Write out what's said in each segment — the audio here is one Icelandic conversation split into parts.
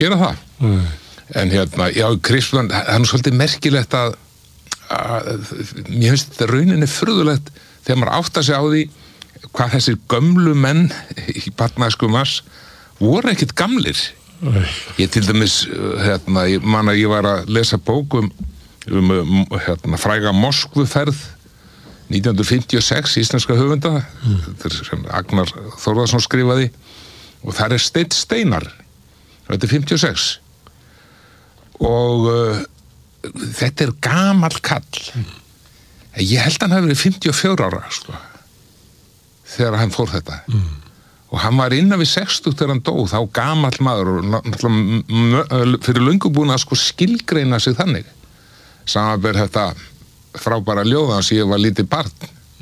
gera það. En já, Krispmann, hann svolítið merkilegt að mér finnst þetta rauninni furðulegt þegar maður áttar sig á því hvað þessir gömlu menn í barnæsku Mars voru ekkert gamlir. Ég til dæmis, ég man að ég var að lesa bók fræga Moskvuferð 1956, íslenska höfunda, sem Agnar Þórðarsson skrifaði, og þar Steinn Steinar, þetta 56. Og þetta gamall kall. Ég held hann hafi verið 54 ára, sko, þegar hann fór þetta. Og hann var innan við 60 þegar hann dó, þá gamall maður og fyrir löngu búin að sko skilgreina sig þannig. Samanber þetta frábæra ljóðan sem ég var lítið barn.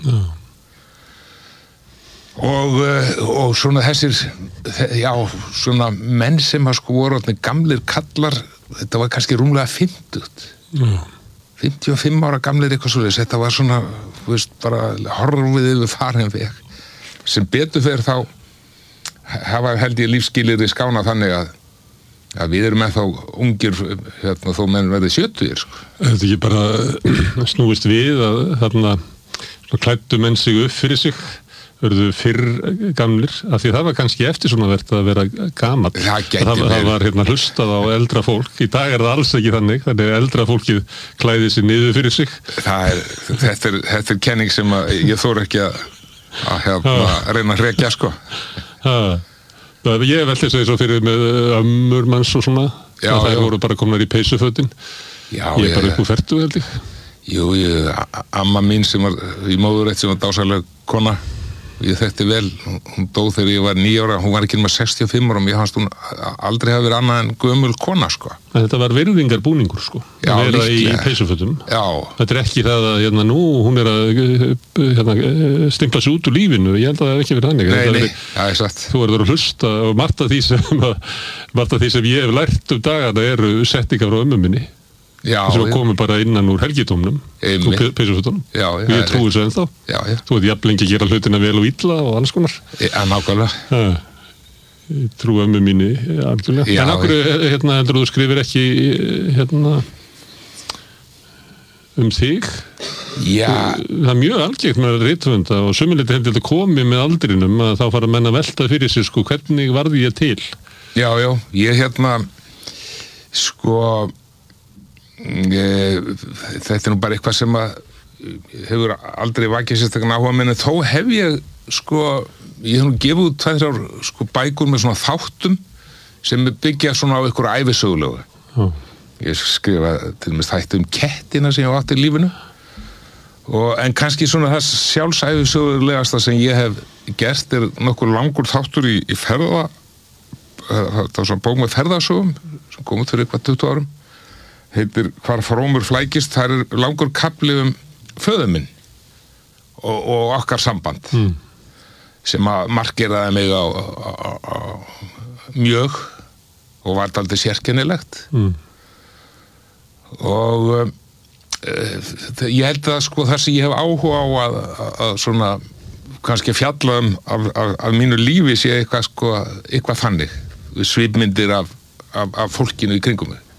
Og svona þessir, já, svona menn sem sko voru gamlir kallar, þetta var kannski rúmlega 50. 55 ára gamlir eitthvað svoleiðis, þetta var svona, þú veist, bara horfið yfir farin veg. Sem betur fyrir þá hafa held ég lífsskilyrði skána þannig að við erum ennþá ungir þó menn verði 70. Sko. Er þetta ekki bara snúist við að þarna klæddu menn sig upp fyrir sig, verðu fyrr gamlir, af því það var kannski eftir svona verið að vera gamall. Það var hlustað á eldra fólk. Í dag það alls ekki þannig að eldra fólkið klæði sig niður fyrir sig. Þetta er kenning sem ég þori ekki að reyna að hrekja, sko. Ég velti þess að fyrir með ömmur manns og svona, það voru bara komnar í peysufötin. Ég er bara upp úr 40, held ég. Jú, amma mín sem var í móðurætt sem var dásalega kona, ég þekkti vel, hún dó þegar ég var 9 ára, hún var ekki með 65 ára og mér fannst hún aldrei hafa verið annað en gömul kona, sko. Þetta var virðingarbúningur, sko. Já, vera í peysufötum. Já. Þetta er ekki það að nú hún er að stimpla sig út úr lífinu, ég held að það hef ekki verið þannig. Nei, það er satt. Þú verður að hlusta og margt af því sem ég hef lært dagana eru setningar frá ömmu minni. Já, sem komið bara innan úr helgitómnum og peysufötunum. Og ég trúi þessu ennþá. Þú veit jafn lengi að gera hlutina vel og illa og alls konar. Nákvæmlega. Ég trúi ömmu mínu algjörlega. En af hverju heldur þú skrifir ekki þig? Já. Það er mjög algengt með rithöfunda og sömuleyti heldur þetta komið með aldrinum að þá fara menn að velta fyrir sig, sko, hvernig varði ég til? Já, ég sko þetta er nú bara eitthvað sem að hefur aldrei vakið sérstaklega áhuga minn, en þó hef ég sko, ég hef nú gefið út 2-3 sko bækur með svona þáttum sem byggja svona á ykkur ævisögulegu. Ég skrifa til dæmis þætti kettina sem ég átti í lífinu en kannski svona það sjálfsævisögulegasta sem ég hef gert er nokkur langur þáttur í ferða, það var svona bók með ferðasögum sem kom út fyrir eitthvað 20 árum, heitir Hvar frómur flækist. Það er langur kafli föður minn og okkar samband sem að markeraði mig á mjög og var dálítið sérkennilegt og ég held að sko þar sem ég hef áhuga á að svona kannski fjalla af mínu lífi sé eitthvað sko, eitthvað þannig svipmyndir af fólkinu í kringum mig.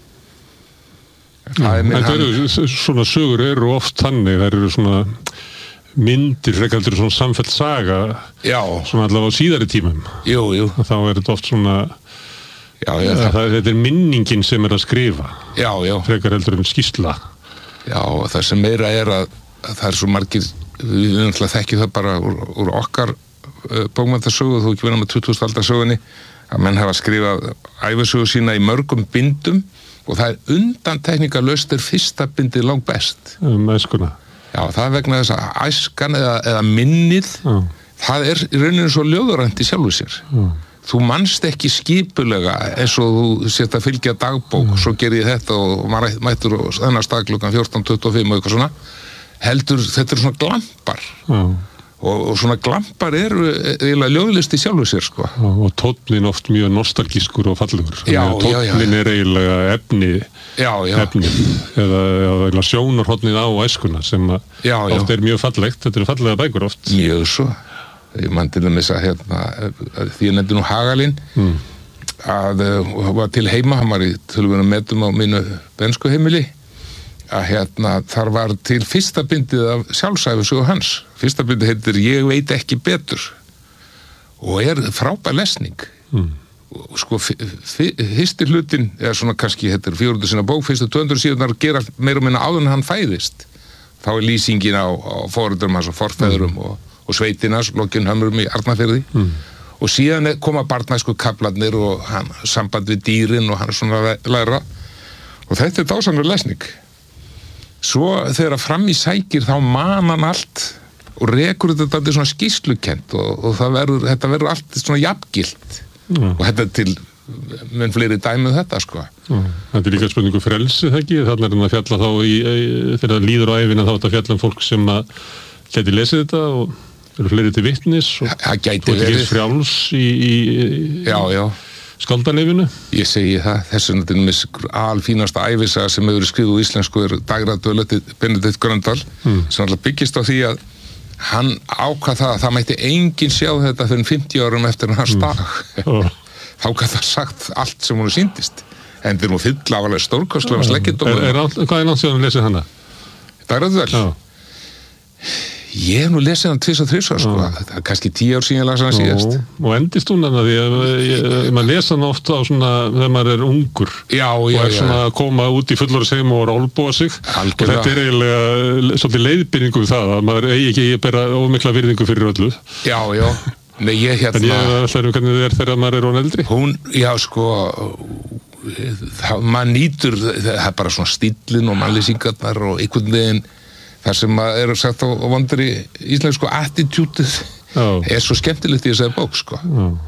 Svona sögur eru oft þannig, það eru svona myndir, frekar svona samfellt saga, svona allavega á síðari tímum. Jú. Þá er þetta oft svona, þetta er minningin sem er að skrifa. Já. Frekar heldur en skýrsla. Já, og það sem meira er að það er svo margir, við náttúrulega þekkjum það bara úr okkar bókmenntasögu, þú ekki verið með 20. aldarsögunni, að menn hafa skrifað ævisögu sína í mörgum bindum og það er undantekningarlaust fyrsta bindið langt best. Æskuna. Já, það er vegna þess að æskan eða minnið, það er í rauninu svo ljóðurænt í sjálfu sér. Þú manst ekki skipulega eins og þú sért að fylgja dagbók, svo ger ég þetta og maður mættur og þennar stað klukkan 14:25 og eitthvað svona. Heldur, þetta er svona glampar. Og svona glampar eru eiginlega ljóðlist í sjálfu sér, sko. Og tónnin oft mjög nostalgískur og fallegur. Tónnin er eiginlega efni eða sjónarhornið á æskuna sem oft er mjög fallegt. Þetta eru fallega bækur oft. Mjög svo. Ég man til dæmis að því ég nefndi nú Hagalín, að var til heima, hann var í tölvunum metum á mínu benskuheimili, að þar var til fyrsta bindið af sjálfsævisögu hans. Fyrsta bindið heitir Ég veit ekki betur og frábær lesning. Sko, fyrsti hlutin svona kannski, þetta 400 sinna bók, fyrstu 200 síðunar gera meira og minna áður en hann fæðist. Þá lýsingin á foreldrum hans og forfeðrum og sveitin hans, Lokinhamrum í Arnarfirði. Og síðan koma barnæsku kaflarnir og samband við dýrin og hann svona læra. Og þetta dásamleg lesning. Svo þegar fram í sækir þá man hann allt og rekur þetta svona skýrslukent og þetta verður allt svona jafngilt. Og þetta til menn fleiri dæmið þetta, sko. Þetta líka spurningu frelsi, það ekki? Þannig hann að fjalla þá þegar það líður á ævina þá þetta fjalla fólk sem að geti lesið þetta og eru fleiri til vitnis og það gæti verið frjáls í skáldanleifinu. Ég segi það, þessu alfínasta ævisaga sem hefur skrifað úr íslensku Dagradvöl eftir Benedikt Gröndal sem alltaf byggist á því að hann ákvað það að það mætti enginn sjá þetta fyrir 50 árum eftir hans dag. Þá gæti það sagt allt sem hún sýndist. En þetta nú fyll af alveg stórkostlega sleggjadómur. Hvað langt síðan lesið hana? Dagradvöl? Ég hef nú lesið hann 2 og 3, sko. Það kannski 10 ár síðan ég las hann síðast. Og endist hún hann að því að maður lesa hann ofta á svona þegar maður ungur. Og svona að koma út í fullorðisheim og olbúa sig. Algjörlega. Og þetta eiginlega svolítið leiðbyrningu það að maður eigi ekki bera ómikla virðingu fyrir öllu. Já. Nei, En ég ætlaði hvernig þegar maður orðinn eldri. Sko, maður nýtur, það bara svona stíllinn og mannlýsingarnar og einhvern veginn það sem eru sagt á vondri íslensku attitútið svo skemmtilegt í þessari bók, sko.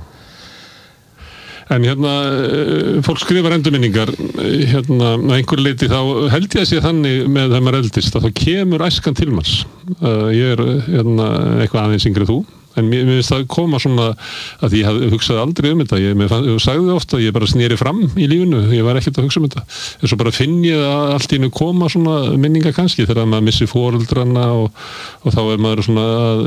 En fólk skrifar endurminningar að einhver leiti þá held ég að sé þannig með þegar maður eldist að þá kemur æskan til manns. Ég eitthvað aðeins yngri þú en mér finnst það koma svona að ég hugsaði aldrei þetta ég sagði ofta að ég bara sneri fram í lífinu ég var ekkert að hugsa þetta en svo bara finn ég að allt í einu koma svona minningar kannski þegar maður missi foreldrana og þá maður svona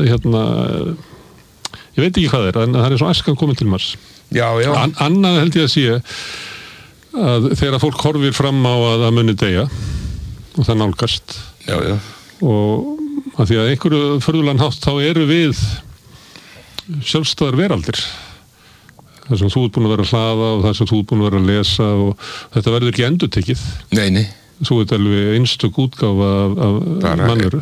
ég veit ekki hvað en það svo æskan komin til maður annað held ég að sé að þegar fólk horfir fram á að muni deyja og það nálgast og að því að einhverju furðulegan hátt þá eru við sjálfstæðar veraldir það sem þú ert búin að vera að hlaða og það sem þú ert búin að vera að lesa og þetta verður ekki endurtekið Nei Þú ert alveg einstök útgáfa af mannveru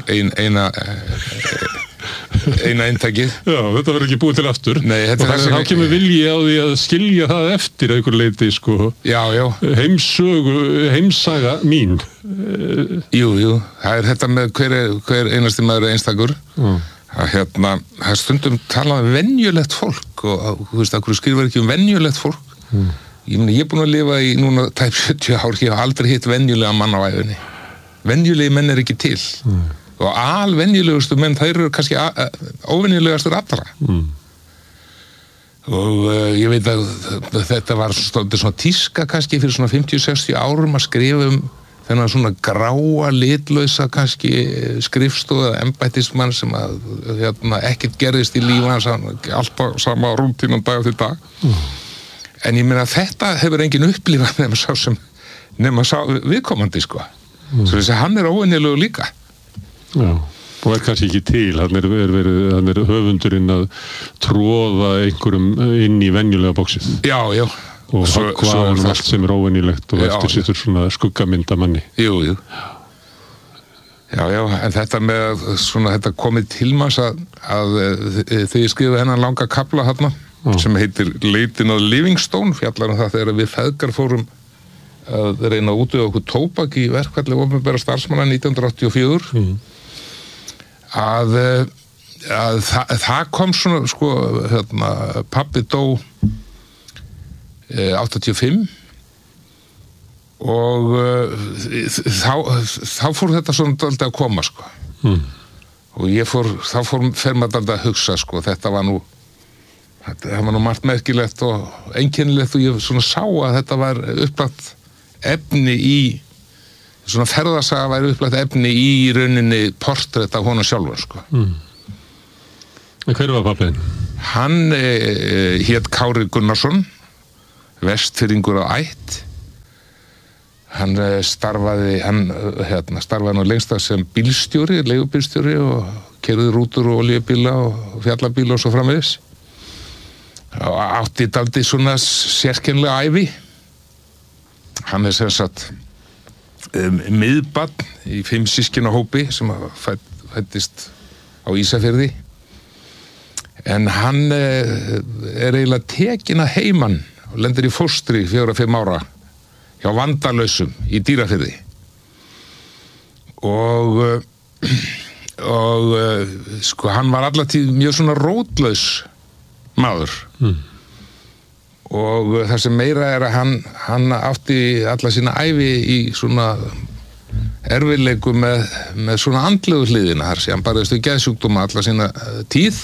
eina eintakið Já, þetta verður ekki búið til aftur Nei, og þá kemur vilji á því að skilja það eftir einhver leiti sko heimsaga mín Jú, það þetta með hver einasti maður einstakur að stundum talað venjulegt fólk og þú veist, hverju skrifar ekki venjulegt fólk ég er búin að lifa í núna tæp 70 ár, ég hef aldrei hitt venjulega mann á æfinni venjulegi menn ekki til og alvenjulegustu menn, þeir eru kannski óvenjulegastur allra og ég veit að þetta var svona tíska kannski fyrir svona 50-60 árum að skrifa þennan svona gráa litlausa kannski skrifstofa embættismann sem að ekkert gerðist í lífi hans alltaf sama rútínan dag eftir dag en ég meina að þetta hefur enginn upplifað nema sá viðkomandi sko svo þess að hann óvenjulegur líka Já og kannski ekki til, hann er höfundurinn að tróða einhverjum inn í venjulega bóksið Já og hvað allt sem óvenjulegt og eftir sittur svona skuggamynda manni Jú Já, en þetta með svona þetta komið til manns að þegar ég skrifa hennan langa kafla þarna sem heitir Leitin að Livingstone fjallar það þegar við feðgar fórum að reyna að útvega okkur tóbak í verkfalli opinbera starfsmanna 1984 að það kom svona sko pabbi dó 85 og þá fór þetta svona dálítið að koma sko og þá fer maður dálítið að hugsa sko það var nú margt merkilegt og einkennilegt og ég svona sá að þetta var upplagt efni í svona ferðasaga væri upplagt efni í rauninni portrett af honum sjálfur sko Hver var pabbiðinn? Hann hét Kári Gunnarsson Vestfirðingur á ætt. Hann starfaði nú lengst af sem bílstjóri, leigubílstjóri og keyrði rútur og olíubíla og fjallabíla og svo framvegis. Og átti dálítið svona sérkennilega ævi. Hann sem sagt miðbarn í 5 systkina hópi sem fæddist á Ísafirði. En hann eiginlega tekinn að heiman og lendir í fóstri 4-5 ára hjá vandalausum í Dýrafirði. Og sko hann var allatíð mjög svona rótlaus maður. Og það sem meira er að hann átti alla sína ævi í svona erfiðleiku með svona andlegu hliðina þar sem hann barðist við geðsjúkdóma alla sína tíð.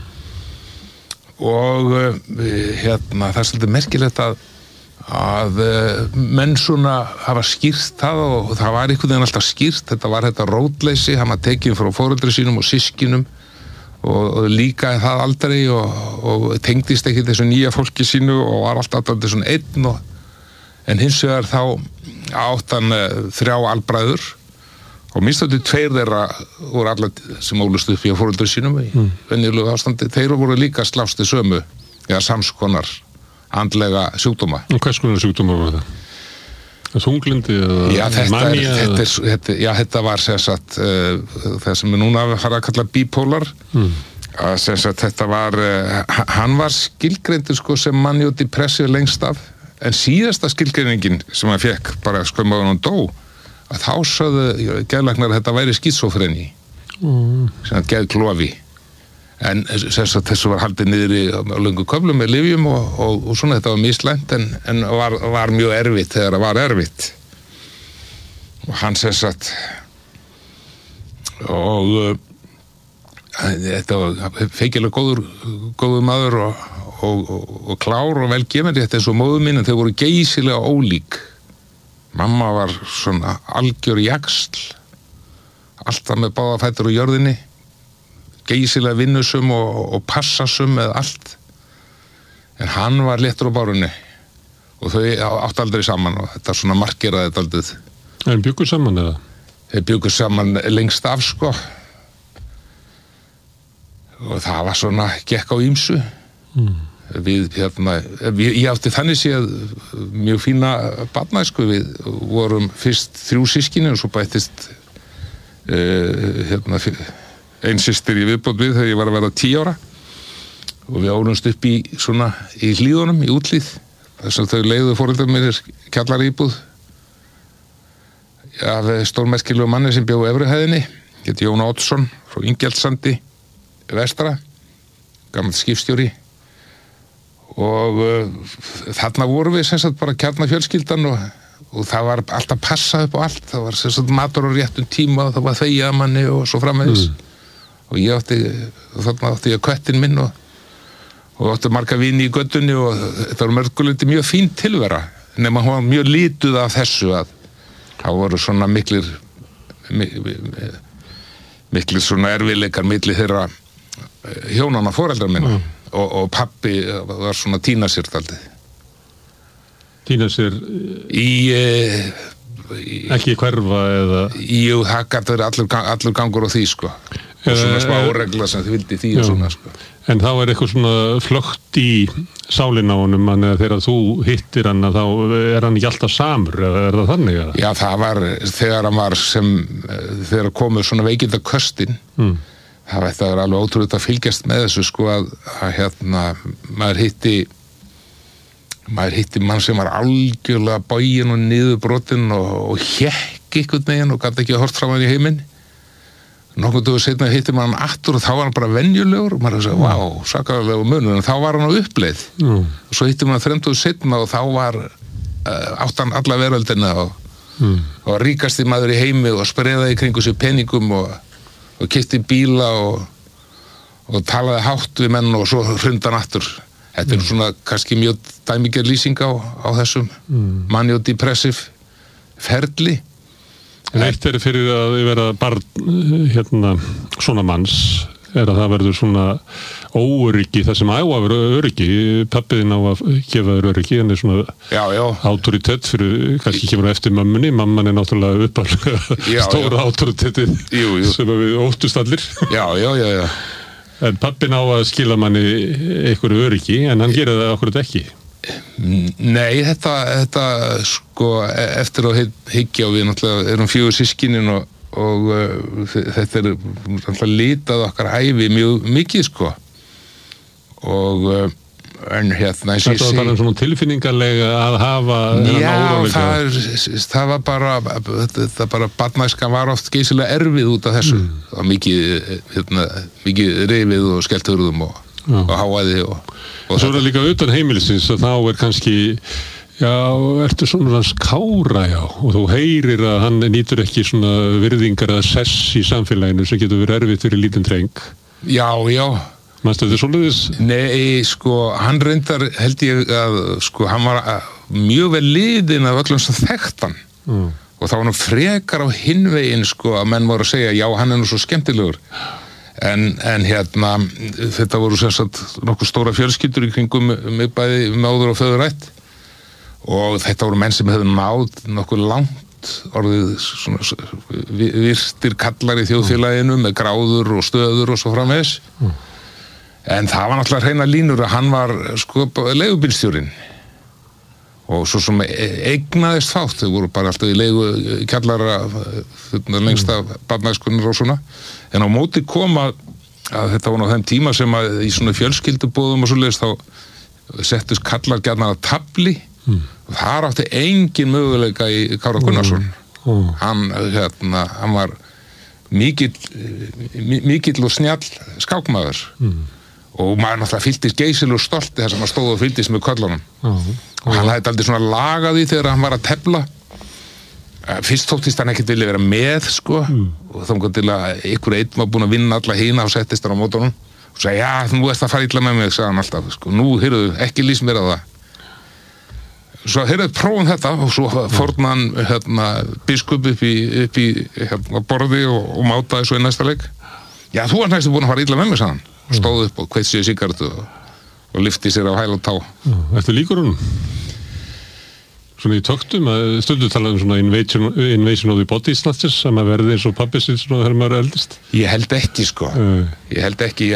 Og það er svolítið merkilegt að menn svona hafa skýrt það og það var einhvern veginn alltaf skýrt, þetta var þetta rótleysi, hann var tekinn frá foreldri sínum og systkinum og líka það aldrei og tengdist ekki þessu nýja fólki sínu og var alltaf svona einn en hins vegar þá átt hann 3 albræður og minnst 2 þeirra voru alla sem ólust upp í foreldri sínum í venjulegu ástandi, þeir voru líka slást í sömu eða samskonar andlega sjúkdóma. Og hvers konar sjúkdóma var það? Þunglindi eða manja? Þetta var sem sagt það sem núna fara að kalla bipolar. Sem sagt þetta var hann var skilgreindur sko sem maniodepressiv lengst af en síðasta skilgreiningin sem hann fekk bara skömmu áður en hann dó að þá sögðu geðlæknar að þetta væri skísofreni sem að geðklofi. En þessu var haldið niður á löngu köflum með lyfjum og svona þetta var mislæmt en var mjög erfitt þegar það var erfitt. Og hann sagt og þetta var feikilega góður maður og klár og velgefandi þetta er svo móður mín en þau voru geysilega ólík. Mamma var svona algjör jaxl alltaf með báða fætur á jörðinni geysilega vinnusum og passasum með allt en hann var léttur á bárunni og þau átt aldrei saman og þetta svona markeraði þetta aldrei. En bjuggu saman eða? Þeir bjuggu saman lengst af sko og það var svona gekk á ýmsu ég átti þannig séð mjög fína barnæsku við vorum fyrst 3 systkini og svo bættist ein systir í viðbót við þegar ég var að verða 10 ára og við ólumst upp í svona í hlíðunum, í úthlíð þess að þau leigðu foreldrar mínir kjallaraíbúð af stórmerkilegu manni sem bjó á Efrihæðinni, hét Jón Oddsson frá Ingjaldssandi vestra, gamall skipstjóri og þarna vorum við sem sagt bara kjarnafjölskyldan og það var alltaf passað upp á allt, það var sem sagt matur á réttum tíma og það var þegið að manni og svo framvegis og þarna átti ég köttinn minn og átti marga vini í göttunni og þetta var mörguleiti mjög fín tilvera nema hún var mjög lítuð af þessu að það voru svona miklir svona erfiðleikar milli þeirra hjónanna foreldrar minna og pappi var svona týna sér daldið. Týna sér ekki hverfa eða? Jú, það gæti verið allur gangur á því sko og svona smá regla sem þið vildi því og svona sko. En þá er eitthvað svona flögt í sálinn á honum að þegar þú hittir hann þá er hann ekki alltaf samur eða er það þannig? Eða? Já, það var þegar hann var þegar komið svona veikinda köstin það ætti að vera alveg ótrúlega að fylgjast með þessu sko að maður hitti mann sem var algjörlega boginn og niðurbrotinn og hékk einhvern veginn og gat ekki að horft fram hann í heiminn. Nokkuð dögur seinna hitti maður hann aftur og þá var hann bara venjulegur og maður sagði, vá, sakarlegu munur en þá var hann á uppleið. Og svo hitti maður 30 dögur seinna og þá var átt hann alla veröldina og ríkasti maður í heimi og spreðaði í kringu sér peningum og keypti bíla og talaði hátt við menn og svo hrundi hann aftur. Þetta er svona kannski mjög dæmigerð lýsing á þessum maniodepressiv ferli. En eitt fyrir að vera barn svona manns að það verður svona óöryggi, það sem á að vera öryggi, pappiðin á að gefa þér öryggi, hann svona autoritet fyrir, kannski kemur eftir mömmunni, mamman náttúrulega uppalega stóra autoritetið sem við óttust allir. Já. En pappin á að skila manni einhverju öryggi, en hann gerir það okkur ekki. Nei, þetta sko, eftir að hyggja og við náttúrulega erum 4 systkinin og þetta náttúrulega litað okkar ævi mjög mikið sko og en hérna þetta var bara svona tilfinningarlega að hafa það var bara barnæskan var oft geysilega erfið út af þessu það var mikið rifið og skellthurðum og háaði og svo er það líka utan heimilisins að þá kannski ertu svona hans Kára og þú heyrir að hann nýtur ekki svona virðingar eða sess í samfélaginu sem getur verið erfitt fyrir lítinn dreng. Já. Manstu þetta svoleiðis? Nei, sko, hann reyndar held ég að, sko, hann var mjög vel liðinn af öllum sem þekkt hann og það var nú frekar á hinvegin, sko, að menn voru að segja, já, hann nú svo skemmtilegur. En hérna, þetta voru sem sagt nokkuð stóra fjölskyldur í kringum mig bæði móður og föðurætt og þetta voru menn sem hefðu náð nokkuð langt orðið svona virtir kallar í þjóðfélaginu með gráður og stöður og svo framvegis en það var náttúrulega hreina línur að hann var sko leigubílstjórinn og svo sem eignaðist fátt, þau voru bara alltaf í leigu kjallara lengst af barnæskunnar og svona en á móti kom að þetta var á þeim tíma sem að í svona fjölskyldubóðum og svoleiðis þá settust kallar gjarnan að tafli og þar átti engin möguleika í Kára Gunnarsson hann var mikill og snjall skákmaður og maður náttúrulega fylltist geysilegur stolti þar sem hann stóð og fylltist með köllunum og hann hafði aldrei svona lagað því þegar hann var að tefla fyrst þóttist hann ekkert vilja vera með sko og þá til að ykkur einn var búin að vinna alla hina og settist hann á mótornum og sagði, já, þú ert að fara illa með mig, sagði hann alltaf sko, nú, heyrðu, ekki lýs mér á það svo heyrðu, prófum þetta og svo fórna hann biskup upp í borði og mátaði svo í næsta leik já, þú ert næstu búin að fara illa með mig, sagði hann og stóð upp og kveitsi í sigarettu og lyfti sér á hæl og tá Ertu líkur honum? Svona í töktum að stundu talaðum svona invasion of the body snatchers sem að verði eins og pabbi sín svona þegar maður eldist Ég held ekki sko ég held ekki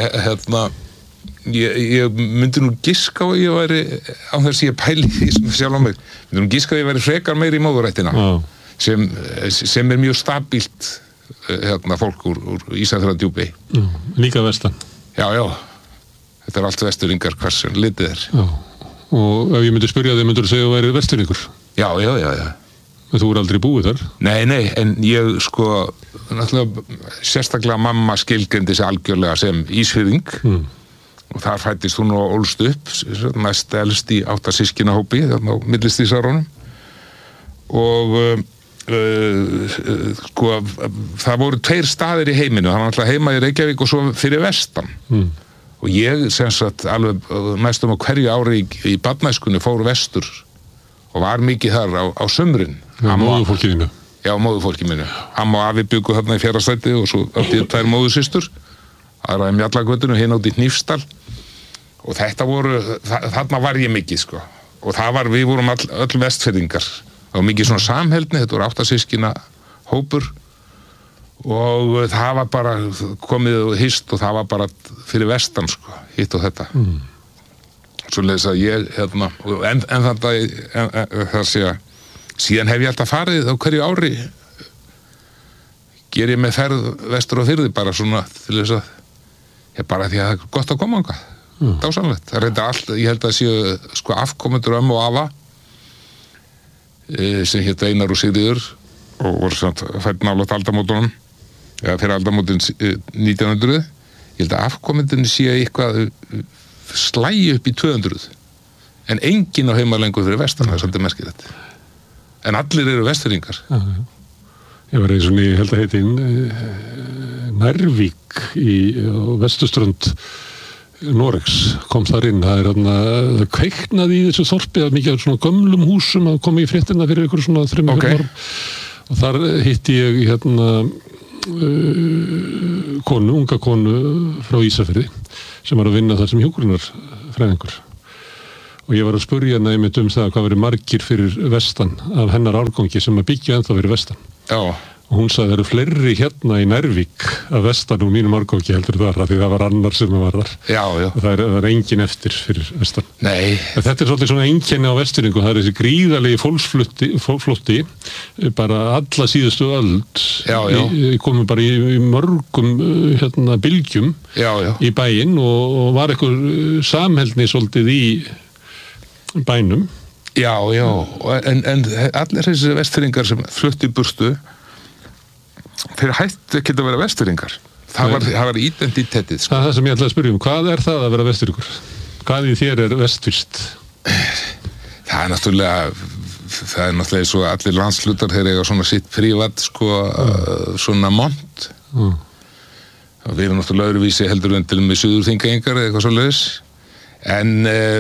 ég myndi nú giska og ég væri á þess að ég pæli því sem sjálf á mig myndi nú giska að ég væri frekar meiri í móðurættina sem er mjög stabílt fólk úr Ísafjarðardjúpi Líka vestan Já, þetta er allt vesturingar hversu litið er Og ef ég myndi spyrja þig, myndur þú segja að þú væri vesturingur? Já En þú er aldrei búið þar? Nei, en ég sko náttúrulega sérstaklega mamma skilgreindi sig algjörlega sem Ísfirðing og þar fæddist hún og ólst upp mest elst í 8 systkinahópi þarna á millistísárunum og sko það voru 2 staðir í heiminu það var alltaf heima í Reykjavík og svo fyrir vestan og ég sem sagt alveg næstum á hverju ári í barnæskunni fór vestur og var mikið þar á sumrin móðurfólkinu Já, móðurfólkinu mínu Amma og afi bjuggu þarna í Fjarðarstræti og svo átti ég 2 móðursystur aðra í Mjallagötunu, hinn átti í Hnífsdal og þetta voru þarna var ég mikið sko og við vorum öll vestfirðingar og mikið svona samheldni, þetta voru 8 systkina hópur og það var bara komið og hist og það var bara fyrir vestan sko, hitt og þetta svo leiðis að ég en það sé að síðan hef ég alltaf farið á hverju ári ger ég með ferð vestur og firði bara svona til þess að bara því að það er gott að koma ánga dásamlegt, það reynda allt ég held að séu sko afkomendur og afa sem hétt Einar og Sigríður og voru fædd nálægt aldamótunum eða fyrir aldamótin 1900 ég held að afkomendunni sé eitthvað slægi upp í 200 en enginn á heimalengu fyrir vestan það er svolítið merkilegt en allir eru vestfirðingar Ég var eins og ég held að heiti Nærvík á Vesturströnd Noregs kom þar inn, það kveiknaði í þessu þorpi að mikið af svona gömlum húsum að koma í fréttina fyrir ykkur svona 3 árum og þar hitti ég unga konu frá Ísafirði sem var að vinna þar sem hjúkrunarfræðingur. Og ég var að spurja hana einmitt það hvað verið margir fyrir vestan af hennar árgangi sem að byggja ennþá fyrir vestan. Já. Og hún sagði það eru fleiri hérna í Nærvík af vestan og mínum árgangi heldur þar því það var annar sem var þar. Já. Og það er engin eftir fyrir vestan. Nei. En þetta svolítið svona einkenni á Vestfirðingu, það þessi gríðarlegi fólksflótti bara alla síðustu öld. Já. Komum bara í mörgum bylgjum í bæinn og var eitthvað samheldni svolítið í bænum. Já, en allir þessi Vestfirðingar sem fluttu í burtu, þeir hættu ekki að vera Vestfirðingar. Það var identitetið. Það er það sem ég ætlaði að spyrja hvað er það að vera Vestfirðingur? Hvað í þér er vestfirskt? Það er náttúrulega svo að allir landslutar þeir eiga svona sitt prívat svona mont. Við erum náttúrulega öðruvísi heldur en til með Suðurþingeyingar eða eitthvað svoleiðis. En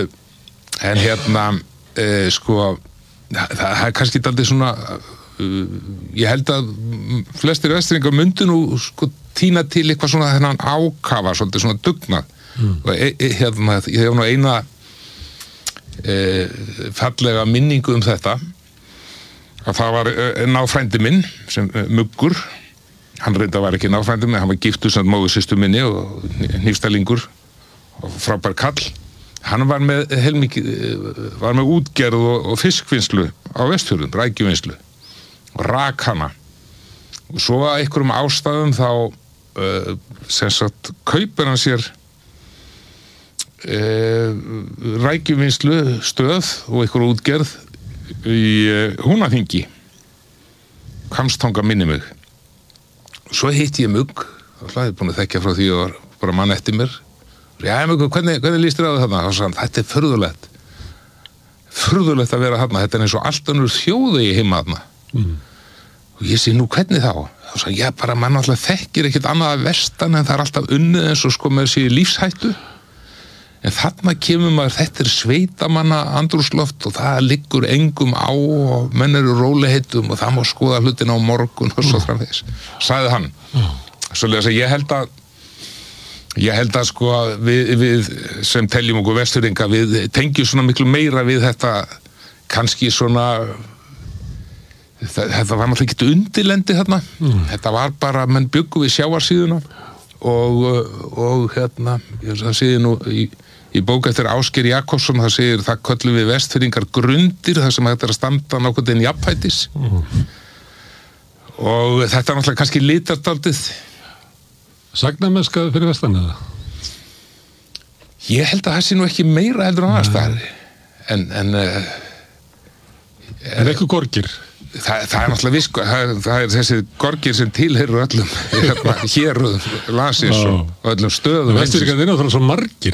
það er kannski dálítið svona ég held að flestir Vestfirðingar myndu nú tína til eitthvað svona þennan ákafa, svolítið svona dugnað. Og ég hef nú eina fallega minningu þetta að það var náfrændi minn sem Muggur, hann reynda var ekki náfrændi minn, hann var giftur sem móður systur minni og hnífstælingur og frábær kall. Hann var með útgerð og fiskvinnslu á Vestfjörðum, rækjuvinnslu og rak hana og svo að einhverjum ástæðum þá kaupir hann sér rækjuvinnslu stöð og einhver útgerð í Húnaþingi Hvammstanga minni mig. Svo hitti ég Mugg og hlaði búin að þekkja frá því og var bara mann eftir mér. Já, Mugg, hvernig líst þér á þarna? Og svo þetta er furðulegt að vera þarna, þetta er eins og allt önnur þjóð í heima þarna. Og ég sé nú hvernig þá? Og svo ég bara, mann alltaf þekkir ekkert annað að vestan en það er alltaf unnið eins og með sér lífshættu. En þarna kemur maður, þetta er sveitamanna andrúmsloft og það liggur engum á og menn eru róliheitum og það má skoða hlutina á morgun og svo framvegis. Sagði hann. Svoleiðis að ég held að við sem teljum okkur Vestfirðinga, við tengjum svona miklu meira við þetta, kannski svona, þetta var náttúrulega ekki undirlendi þarna. Þetta var bara, menn bjuggu við sjávarsíðuna og það segir nú í bók eftir Ásgeir Jakobsson, það segir það köllum við Vestfirðingar grundir, það sem þetta er að standa nokkuð inn jafnfætis. Og þetta er náttúrulega kannski litardaldið. Sagnamennska fyrir vestan eða? Ég held að það sé nú ekki meira heldur en annars staðar. En eitthvað gorgir? Það er náttúrulega viss, það er þessi gorgir sem tilheyrir öllum héröðum landsins og öllum stöðum. Vestfirðingar er náttúrulega svo margir,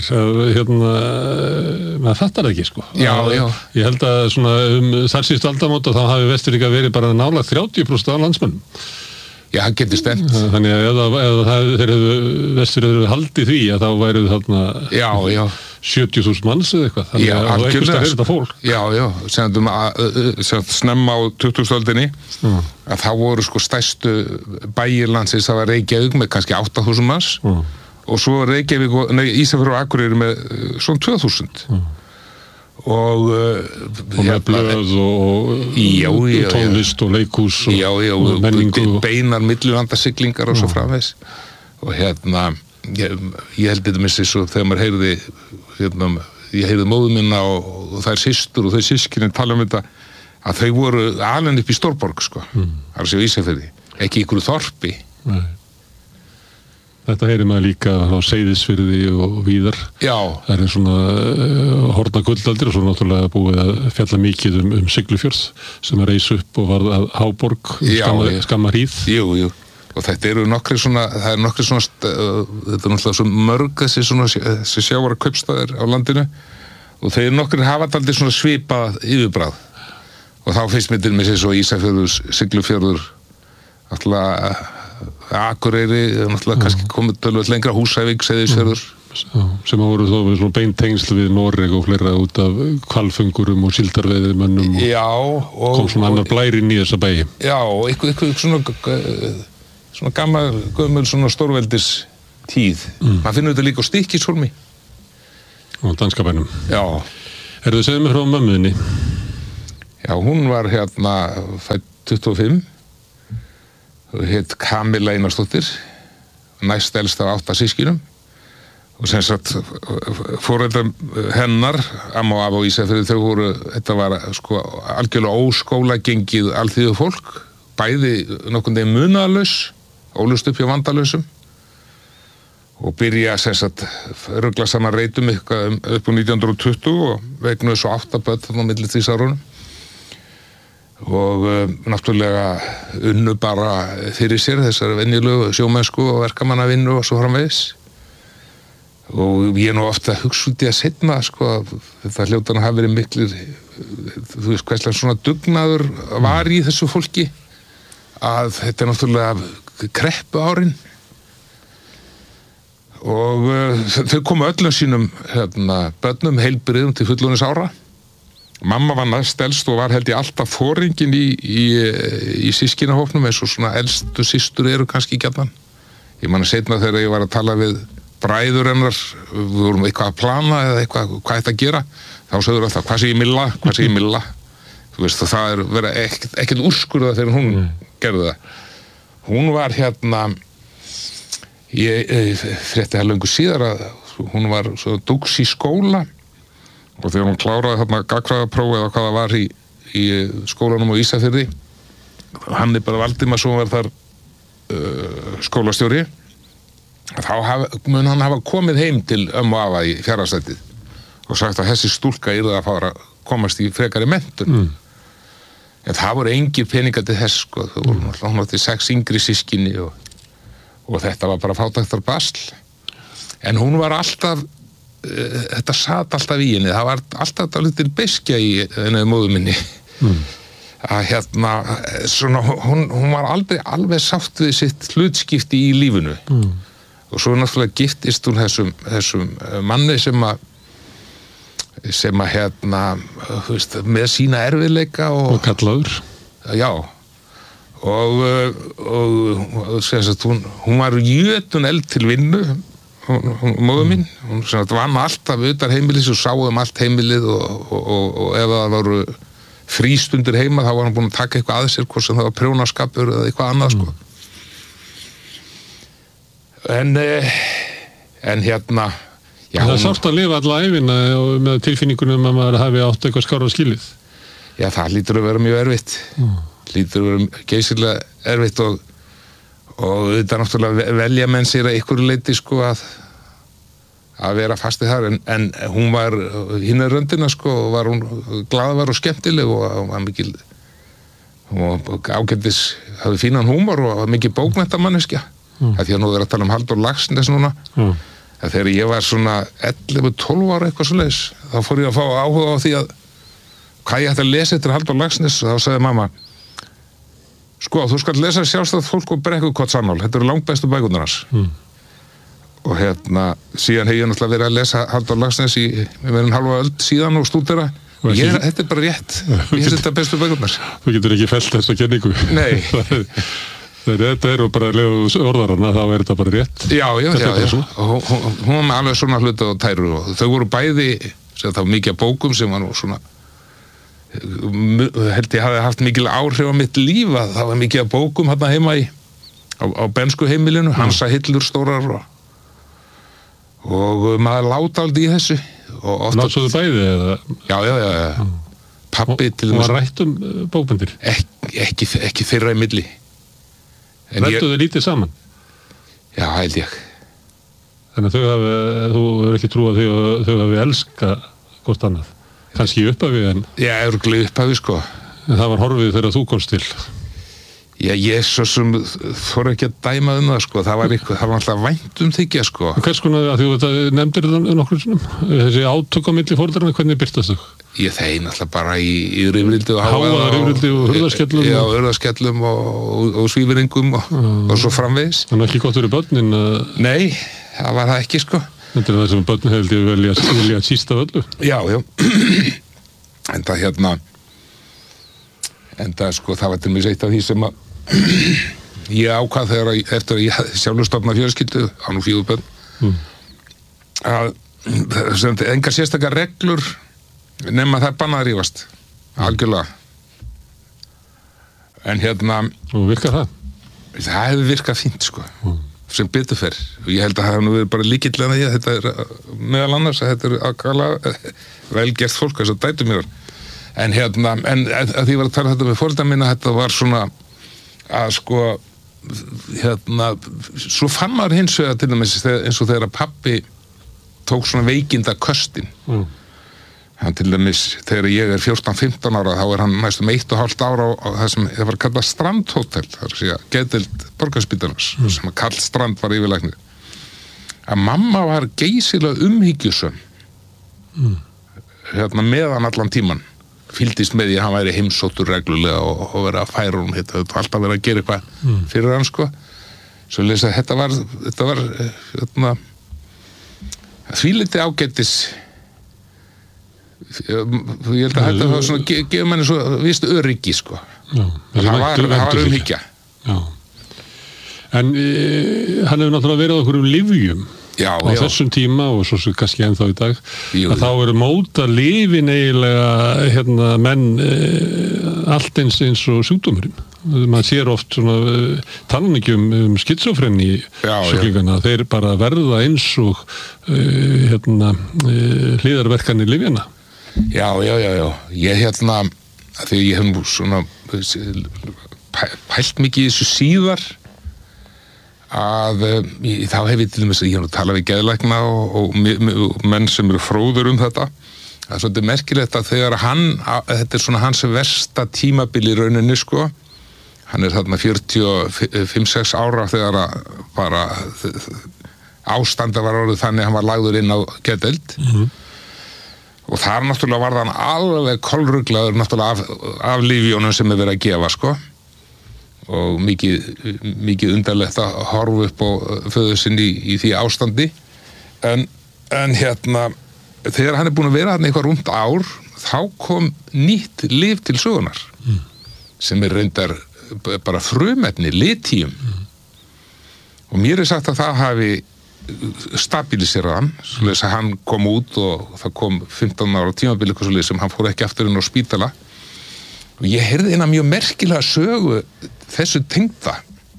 maður fattar það ekki, sko. Já. Ég held að þar síðustu aldamót og þá hafi Vestfirðingar verið bara nálægt 30% af landsmönnum. Já, það getur stemt. Þannig að ef þeir hefðu Vestfirðingar haldið því að þá væruð þarna 70.000 manns eða eitthvað. Þannig að einhverstað er þetta fólk. Já, sem snemma á 20. öldinni að þá voru stærstu bæir landsins, það var Reykjavík með kannski 8.000 manns og svo Ísafjörður og Akureyri með svona 2.000. Og með blöð og tónlist og leikhús og menningu beinar millilandasiglingar og svo framvegis og ég held þetta missi svo þegar maður heyrði ég heyrði móður minna og þær systur og þau systkinin tala þetta að þau voru alveg upp í Stórborg það er að segja Ísafirði, ekki ykkur þorpi. Nei. Þetta heyrir maður líka á Seyðisfirði og víðar. Já. Það er svona horfna guldaldir og svo náttúrulega búið að fjalla mikið Siglufjörð sem er reis upp og varð að háborg skamma hríð. Jú. Og þetta eru nokkri svona, þetta er náttúrulega svo mörg þessi sjávar kaupstaðir á landinu og þeir nokkri hafa aldrei svona svipað yfirbragð. Og þá finnst mér til með sér svo Ísafjörður, Siglufjörður, náttúrulega Akureyri, náttúrulega kannski komið tölvöld lengra, Húsavík, Seyðisfjörður. Sem voru þá með svona beintengsl við Noreg og fleira út af hvalföngurum og síldarveiðimönnum og kom svona annar blær inn í þessa bæi. Já, og eitthvað svona svona gömul svona stórveldis tíð. Maður finnur þetta líka á Stykkishólmi. Og danska bænum. Já. Þú segðu mér frá mömmuðinni? Já, hún var fædd 25. Hét Kamilla Einarsdóttir, næst elst af 8 systkinum. Og sem sagt, foreldrar hennar, amma og afa og Ísafirði, þetta var sko algjörlega óskólagengið alþýðu fólk, bæði nokkurn veginn munaðarlaus, ólust upp hjá vandalausum, og byrja sem sagt rugla saman reitum eitthvað upp á 1920 og vegnuðu svo 8 börn þarna á milli stríðsárunum. Og náttúrulega unnu bara fyrir sér þessari venjulegu sjómennsku og verkamannavinnu og svo framvegis. Og ég nú ofta hugsa út í að seinna, sko, þetta hljótan hafi verið miklir, þú veist, hverslega svona dugnaður var í þessu fólki, að þetta náttúrulega kreppu árin. Og þau komu öllum sínum börnum heilbrigðum til fullorðins ára. Mamma var næst elst og var held ég alltaf foringin í systkinahópnum, eins og svona elstu systur eru kannski gjarnan. Ég man að seinna þegar ég var að tala við bræður hennar, við vorum eitthvað að plana eða eitthvað, hvað þetta að gera, þá sögður alltaf, hvað segir Milla? Þú veist, það er verið ekkert úrskurðað þegar hún gerði það. Hún var ég frétti það löngu síðar að hún var svo dúks í skóla, og þegar hún kláraði gagnfræðapróf eða hvað það var í skólanum á Ísafirði, Hannibal Valdimarsson var þar skólastjóri, þá mun hann hafa komið heim til ömmu og afa í Fjarðarsætið og sagt að þessi stúlka yrði að fara að komast í frekari menntun. En það voru engir peningar til þess, sko. Það voru náttúrulega 6 yngri systkini og þetta var bara fátæktar basl. En hún var alltaf, þetta sat alltaf í henni, það var alltaf lítil beskja í henni móður minni. Að svona, hún var alveg sátt við sitt hlutskipti í lífinu. Og svo náttúrulega giftist hún þessum manni sem að þú veist, með sína erfiðleika og kallaður. Já. Og sem sagt, hún var jötun eld til vinnu, móður mín. Hún sem sagt vann alltaf utan heimilis og sá allt heimilið og ef það voru frístundir heima, þá var hann búinn að taka eitthvað að sér, hvort sem það var prjónaskapur eða eitthvað annað, sko. En já, það er sárt að lifa alla ævina með tilfinningunum að maður hafi átt eitthvað skárra skilið. Já, það lítur að vera mjög erfitt. Lítur að vera geysilega erfitt og þetta náttúrulega velja menn sér að einhverju leyti, sko, að vera fastið þar, en hún var hinna röndina, sko, og var hún glaðvar og skemmtileg og var mikil, hún var ágætis, hafði fínan húmor og mikil bókmenntamanneskja. Því að nú er að tala Halldór Laxness núna. Þegar ég var svona 11-12 ára eitthvað svoleiðis, þá fór ég að fá áhuga á því að hvað ég ætti að lesa eftir Halldór Laxness, og þá sagði mamma, sko, þú skalt lesa Sjálfstætt fólk og Brekkukottsannál, þetta eru langbestu bækurnar hans. Og síðan hef ég náttúrulega verið að lesa Halldór Laxness í meira en halva öld síðan og stúdera. Þetta er bara rétt. Ég finnst þetta bestu bækurnar. Þú getur ekki fellt þessa kenningu. Nei. Þetta eru bara orðarana, þá er þetta bara rétt. Já. Hún var með alveg svona hluti og tæru og þau voru bæði, það var mikið af bókum sem var nú svona, held ég hafi haft mikil áhrif á mitt líf, að það var mikið af bókum hérna heima á bensku heimilinu, Hansa Hillur stórar og maður láta aldrei í þessu. Náttúruðu bæði eða? Já. Pabbi til þess. Var rætt bókmyndir? Ekki þeirra í milli. Rættu þau lítið saman? Já, held ég. Þannig að þú er ekki trú að þau hafi elskað hvort annað. Kannski upphafi en... Já, örugglega upphafi, sko. En það var horfið þegar þú komst til. Já, ég svo sem fór ekki að dæma það, sko. Það var alltaf vænt þykja, sko. Hvers konar, að þú nefndir það nokkur sinnum? Þessi átök á milli fóreldrana, hvernig birtast þau? Ég þeir náttúrulega bara í rifrildi og háa rifrildi og hurðarskellum. Já, hurðarskellum og svífiringum og svo framvegis. Þannig ekki gott fyrir börnin? Nei, það var það ekki, sko. Þetta er það sem börnin held ég vilja að sísta öllu. Já. En það sko, það var til mig eitt af því sem að ég ákvað eftir að ég sjálfur stofna fjölskyldu á nú 4 börn að engar sérstakar reglur nema það banna að rífast algjörlega en og virkar það? Það hefur virkað fínt sko sem betur fer og ég held að það hefur nú verið bara lykillinn að þetta meðal annars að þetta aðkala velgert fólk þess að dætu mér en að því var að tala þetta með foreldra mína þetta var svona að sko svo fann maður hins vegar til dæmis eins og þegar að pabbi tók svona veikinda köstin hann til dæmis þegar ég 14-15 ára þá hann næstum 1,5 ára á það sem var kallað Strandhótel það að segja geðdeild Borgarspítalans sem að Karl Strand var yfirlæknir að mamma var geysilega umhyggjusöm meðan allan tíman fylgdist með því að hann væri heimsóttur reglulega og verið að færa hún alltaf verið að gera eitthvað fyrir hann sko svo lesa þetta var þvíliti ágætis ég held að þetta var svona gefur manni svo vist öryggi sko það var umhyggja en hann hefur náttúrulega verið okkur lyfjum á þessum tíma og svo kannski ennþá í dag að þá eru móta lyfin eiginlega menn allt eins og sjúkdómurinn maður sér oft svona talan ekki skizofreni sjúklingana þeir bara verða eins og hliðarverkanir lyfjana ég þegar ég hef nú svona pælt mikið í þessu síðar að þá hef ég til dæmis að ég hef talað við geðlækna og menn sem eru fróður þetta það er svolítið merkilegt að þegar þetta svona hans versta tímabil í rauninni sko hann þarna 45-46 ára þegar bara ástandið var orðið þannig að hann var lagður inn á geðdeild og þar náttúrulega var hann alveg kolruglaður náttúrulega af lyfjónum sem verið að gefa sko og mikið undarlegt að horfa upp á föður sinn í því ástandi en þegar hann búinn að vera hann eitthvað rúmt ár þá kom nýtt lyf til sögunar sem reyndar bara frumefni, litíum og mér sagt að það hafi stabiliserað hann svoleiðis að hann kom út og það kom 15 ára tímabili eitthvað svoleiðis sem hann fór ekki aftur inn á spítala og ég heyrði eina mjög merkilega sögu þessu tengda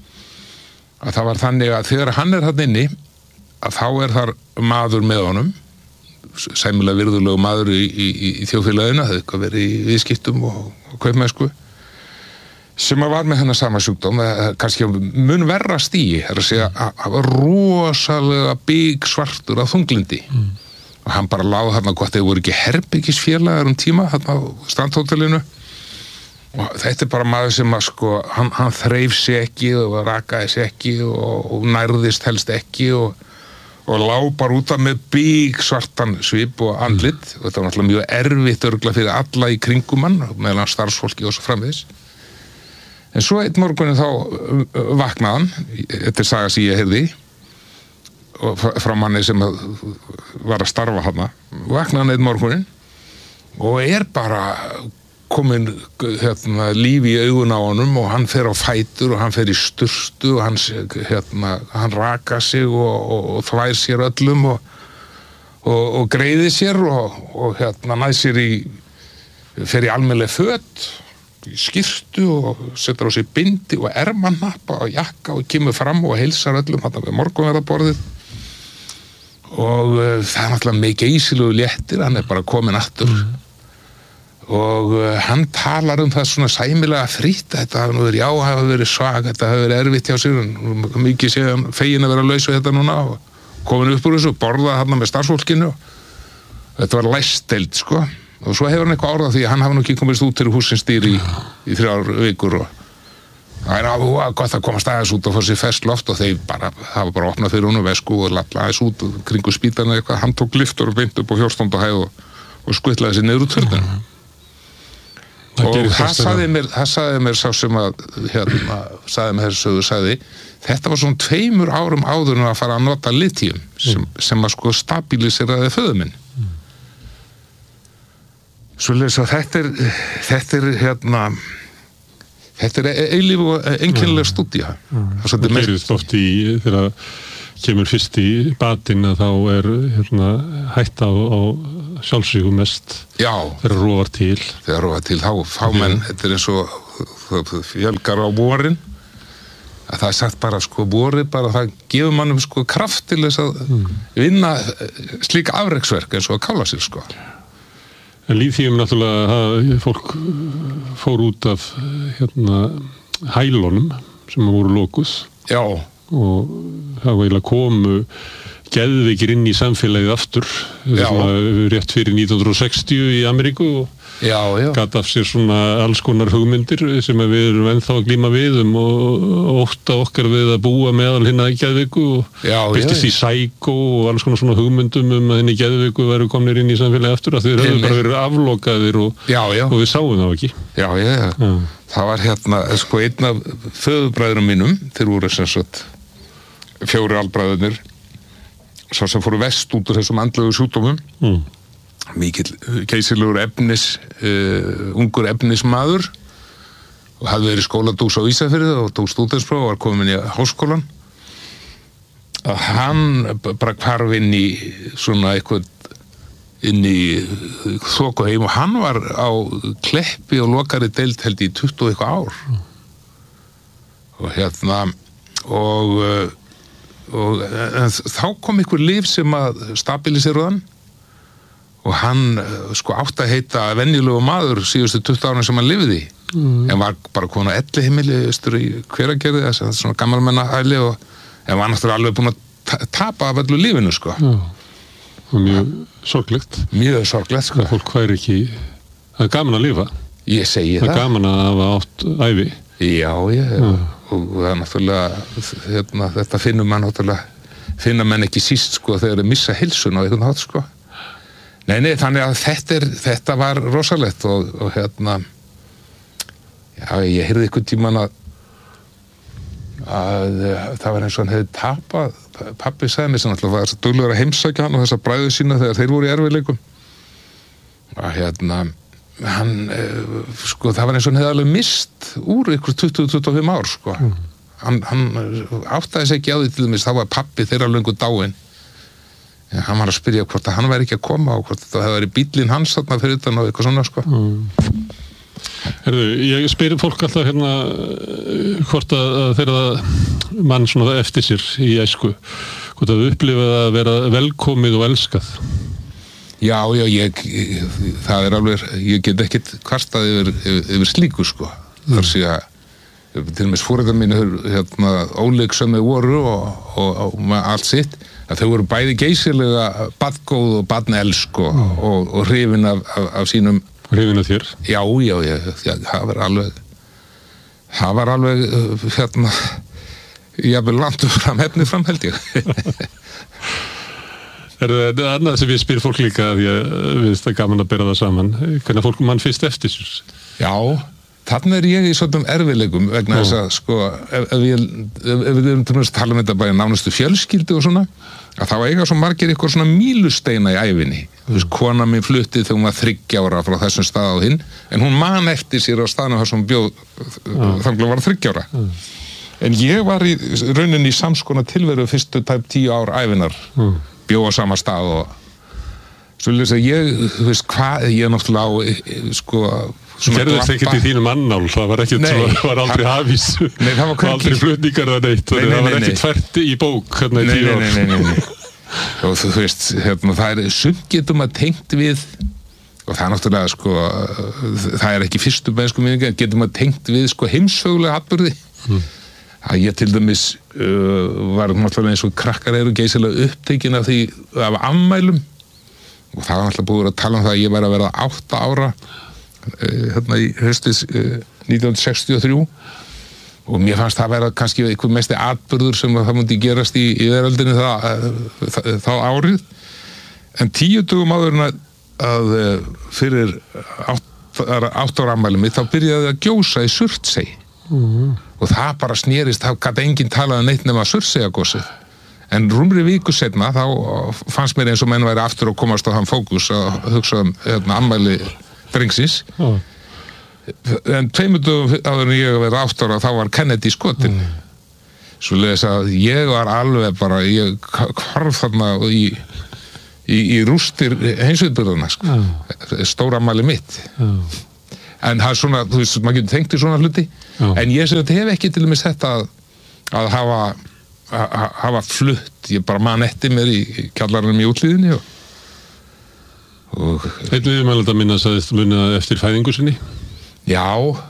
að það var þannig að þegar hann þarna inni að þá þar maður með honum sæmilega virðulegu maður í þjóðfélaginu það hefði verið í viðskiptum og kaupmennsku sem var með hennar sama sjúkdóm kannski mun verra stigi að segja að var rosalega bíg svartur af þunglindi og hann bara láði þarna gott þegar voru ekki herbergisfélagar tíma þarna á Strandhótelinu og þetta bara maður sem að sko hann þreif sig ekki og rakaði sig ekki og nærðist helst ekki og lá bara út af með bíg svartan svip og andlit og þetta var náttúrulega mjög erfitt örugglega fyrir alla í kringum hann meðal starfsfólki og svo framvegis en svo einn morgunin þá vaknaði hann þetta saga sem ég heyrði og frá manni sem var að starfa þarna vaknaði hann einn morgunin og bara komin líf í augun á honum og hann fer á fætur og hann fer í sturtu og hann raka sig og þvær sér öllum og greiði sér og næð sér fer í almennileg föt í skyrtu og setur á sig bindi og ermannappa og jakka og kemur fram og heilsar öllum hann við morgunverðarborðið og það náttúrulega með geysilegu léttir hann bara komin aftur og hann talar það svona sæmilega frýtt þetta hafi verið svag, þetta hafi verið erfitt hjá sér mikið séðan fegin að vera laus við þetta núna og komin upp úr þessu borðað hann með starfsfólkinu þetta var læstdeild sko og svo hefur hann eitthvað orðað því að hann hafi nú ekki komist út til húsins dýr í 3 vikur og það gott að komast aðeins út og fór sér ferskt loft og þeir hafa bara opnað fyrir honum vesku og lapla aðeins út kringu spítalinn eitthvað, hann tók lyftur og beint upp á 14. hæð og skutlaði sér niður úr turninu og það sagði mér sá sem að sagði mér þessu sögu sagði þetta var svona 2 árum áður en að fara að nota litíum sem að sko stabiliseraði föður minn svoleiðis að þetta er þetta eilíf og einkennileg stúdía. Það gerist oft þegar kemur fyrst í batinn að þá hætta á sjálfsvígum mest. Já. Þegar rofar til. Þá fá menn, þetta eins og fjölgar á vorin, að það sagt bara vorið bara það gefur mannum kraft til þess að vinna slík afreksverk eins og að kála sér En lífþýjum náttúrulega fólk fór út af hælunum sem voru lokuð. Já. Og það var komu geðveikir inn í samfélagið aftur rétt fyrir 1960 í Ameríku og gat af sér svona alls konar hugmyndir sem við erum ennþá að glíma við og ótta okkar við að búa meðal hinna geðveiku og byrtist í Psycho og alls konar svona hugmyndum að hinni geðveiku væru komnir inn í samfélagið aftur að þeir höfðu bara verið aflokaðir og við sáum það ekki. Já. Það var einn af föðubræðurum mínum, þeir voru sem sagt 4 albræðurnir svo sem fóru vest út úr þessum andlegu sjúkdómum mikill geysilegur ungur efnismaður og hafði verið skóladús á Ísafirði og tók stúdentspróf og var komin í háskólan að hann bara hvarf inn í svona eitthvað inn í þokuheim og hann var á Kleppi og lokari deild held í 20 eitthvað ár og þá kom einhver lyf sem að stabilisera hann og hann átti að heita venjulegu maður síðustu 20 ára sem hann lifði en var bara komin á elliheimili í Hveragerði, þess að svona gammalmennahæli og en var náttúrulega alveg búin að tapa af öllu lífinu og mjög sorglegt það fólk væri ekki það gaman að lifa ég segi það gaman að hafa átt ævi já og það er náttúrulega þetta finna menn ekki síst þegar þeir missa heilsun á einhvern hátt Nei, þannig að þetta var rosalegt og ég heyrði einhvern tímann að það var eins og hann hefði tapað pabbi sagði mér sem alltaf var duglegur að heimsækja hann og þessa bræður sína þegar þeir voru í erfiðleikum og það var eins og hann hefði alveg mist úr ykkur 20-25 ár hann áttaði sig ekki á því til dæmis þá var pabbi þeirra löngu dáinn hann var að spyrja hvort að hann væri ekki að koma og hvort þetta hefði verið bíllinn hans þarna fyrir utan og eitthvað svona Herðu, ég spyr fólk alltaf hvort að þeirra mann svona eftir sér í æsku hvort að upplifað að vera velkomið og elskað Já, það er alveg ég get ekkert kvartað yfir slíku þar sé að til og með foreldrar mínu óleiksömmi voru og allt sitt að þau voru bæði geysilega barngóð og barnelsk og hrifin af sínum hrifin af þér? Já, það var alveg jafnvel langt efnið fram held ég Er það annað sem ég spyr fólk líka því að við veist að gaman að bera það saman hvernig fólk mann fyrst eftir sér? Já Þarna ég í svonum erfiðleikum vegna þess að ef við erum til að tala um þetta bara nánustu fjölskyldu og svona að þá eiga svo margir ykkur svona mílusteina í ævinni kona mín flutti þegar hún var 3 ára frá þessum stað á hinn en hún man eftir sér á staðnum þar sem bjóð þannig var 3 ára en ég var í rauninni í samskona tilveru fyrstu tæp 10 ár ævinar bjóð á sama stað og svo lýst að ég náttúrulega á gerðist ekkert í þínum annál það var ekkert var aldrei hafís það var aldrei flutningar það var ekkert fært í bók í 10 ár og þú veist það sumt getum að tengt við og það náttúrulega það er ekki fyrstu mennsku minninga getum að tengt við heimsögulega atburði að ég til dæmis var náttúrulega eins og krakkar eru geysilega upptekin af því af afmælum og það var náttúrulega búið að tala um það að ég væri að verða 8 ára í haustis 1963 og mér fannst það vera kannski einhver mesti atburður sem það myndi gerast í veröldinni þá árið en 10 dögum áður að fyrir 8 ára afmæli mitt þá byrjaði að gjósa í Surtsey og það bara snerist þá gat enginn talað neitt nema Surtseyjargosið en rúmri viku seinna þá fannst mér eins og menn væri aftur að komast á þann fókus að hugsa afmæli drengsins En 2 dögum áður en ég verið 8 ára, þá var Kennedy skotinn. Svoleiðis að ég var alveg bara, ég hvarf þarna í rústir heimsviðburðarna, sko. Stórafmæli mitt. En það er svona, þú veist, maður getur tengt í svona hluti. En ég sem þetta hef ekki til dæmis þetta að hafa flutt. Ég bara man eftir mér í kjallaranum í útlíðinni og Einn viðmælanda minna sagðist munið eftir fæðingu sinni? Já,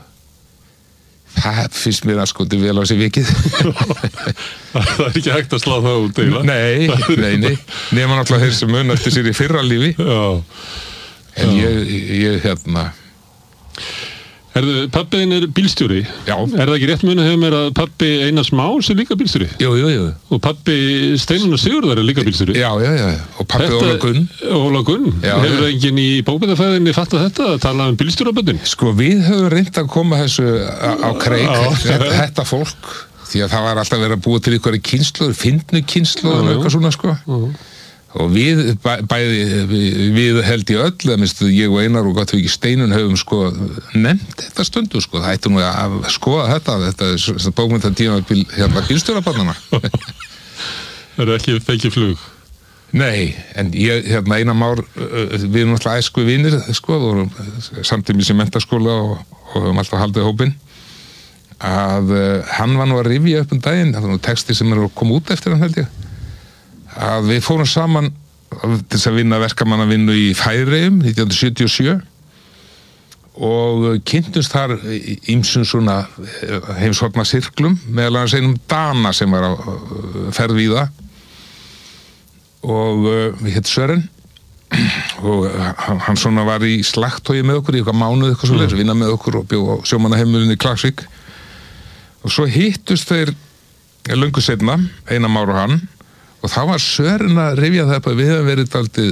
það finnst mér að skoti vel á sig vikið. Það er ekki hægt að slá það út, eiginlega. Nei. Nema náttúrulega þeir sem mun eftir sér í fyrra lífi. Já. En ég Pabbiðin er bílstjóri. Já. Er það ekki rétt munið hefur mér að pabbi Einars Más er líka bílstjóri? Jú. Og pabbi Steinunnar Sigurðar er líka bílstjóri? Já. Og pabbi Óla Gunn. Hefur enginn í bókmennafræðinni fattað þetta að tala bílstjóraböndin? Sko, við höfum reynt að koma þessu á kreik, þetta fólk, því að það var alltaf verið að búa til einhverju kynslóður, fyndnu kynslóður og eitthvað svona, sko. Og við við held í öll, ég og Einar og gott við ekki Steinun höfum sko nefnt þetta stundu, sko. Það ætti nú að skoða þetta bókmenntatíma bílstjórabarnanna. Það eru ekki fengið flug? Nei, en ég, Einar Már, við erum alltaf æsku vinir, sko, vorum samtímis í menntaskóla og höfum alltaf haldið hópinn, að hann var nú að rifja upp daginn, það var nú texti sem er að koma út eftir hann, held ég, að við fórum saman til þess að vinna verkamannavinnu í Færeyjum 1977 og kynntumst þar ýmsum svona heimshorna sirklum, meðal annars einum Dana sem var á ferð víða og við hétt Sören og hann svona var í slagtogi með okkur í eitthvað mánuð eitthvað svoleiðis, vinna með okkur og bjó á sjómannaheimilinu í Klagsvík og svo hittust þeir löngu seinna, Einar Már og hann og þá var Sören að rifja það upp að við hefum verið daldið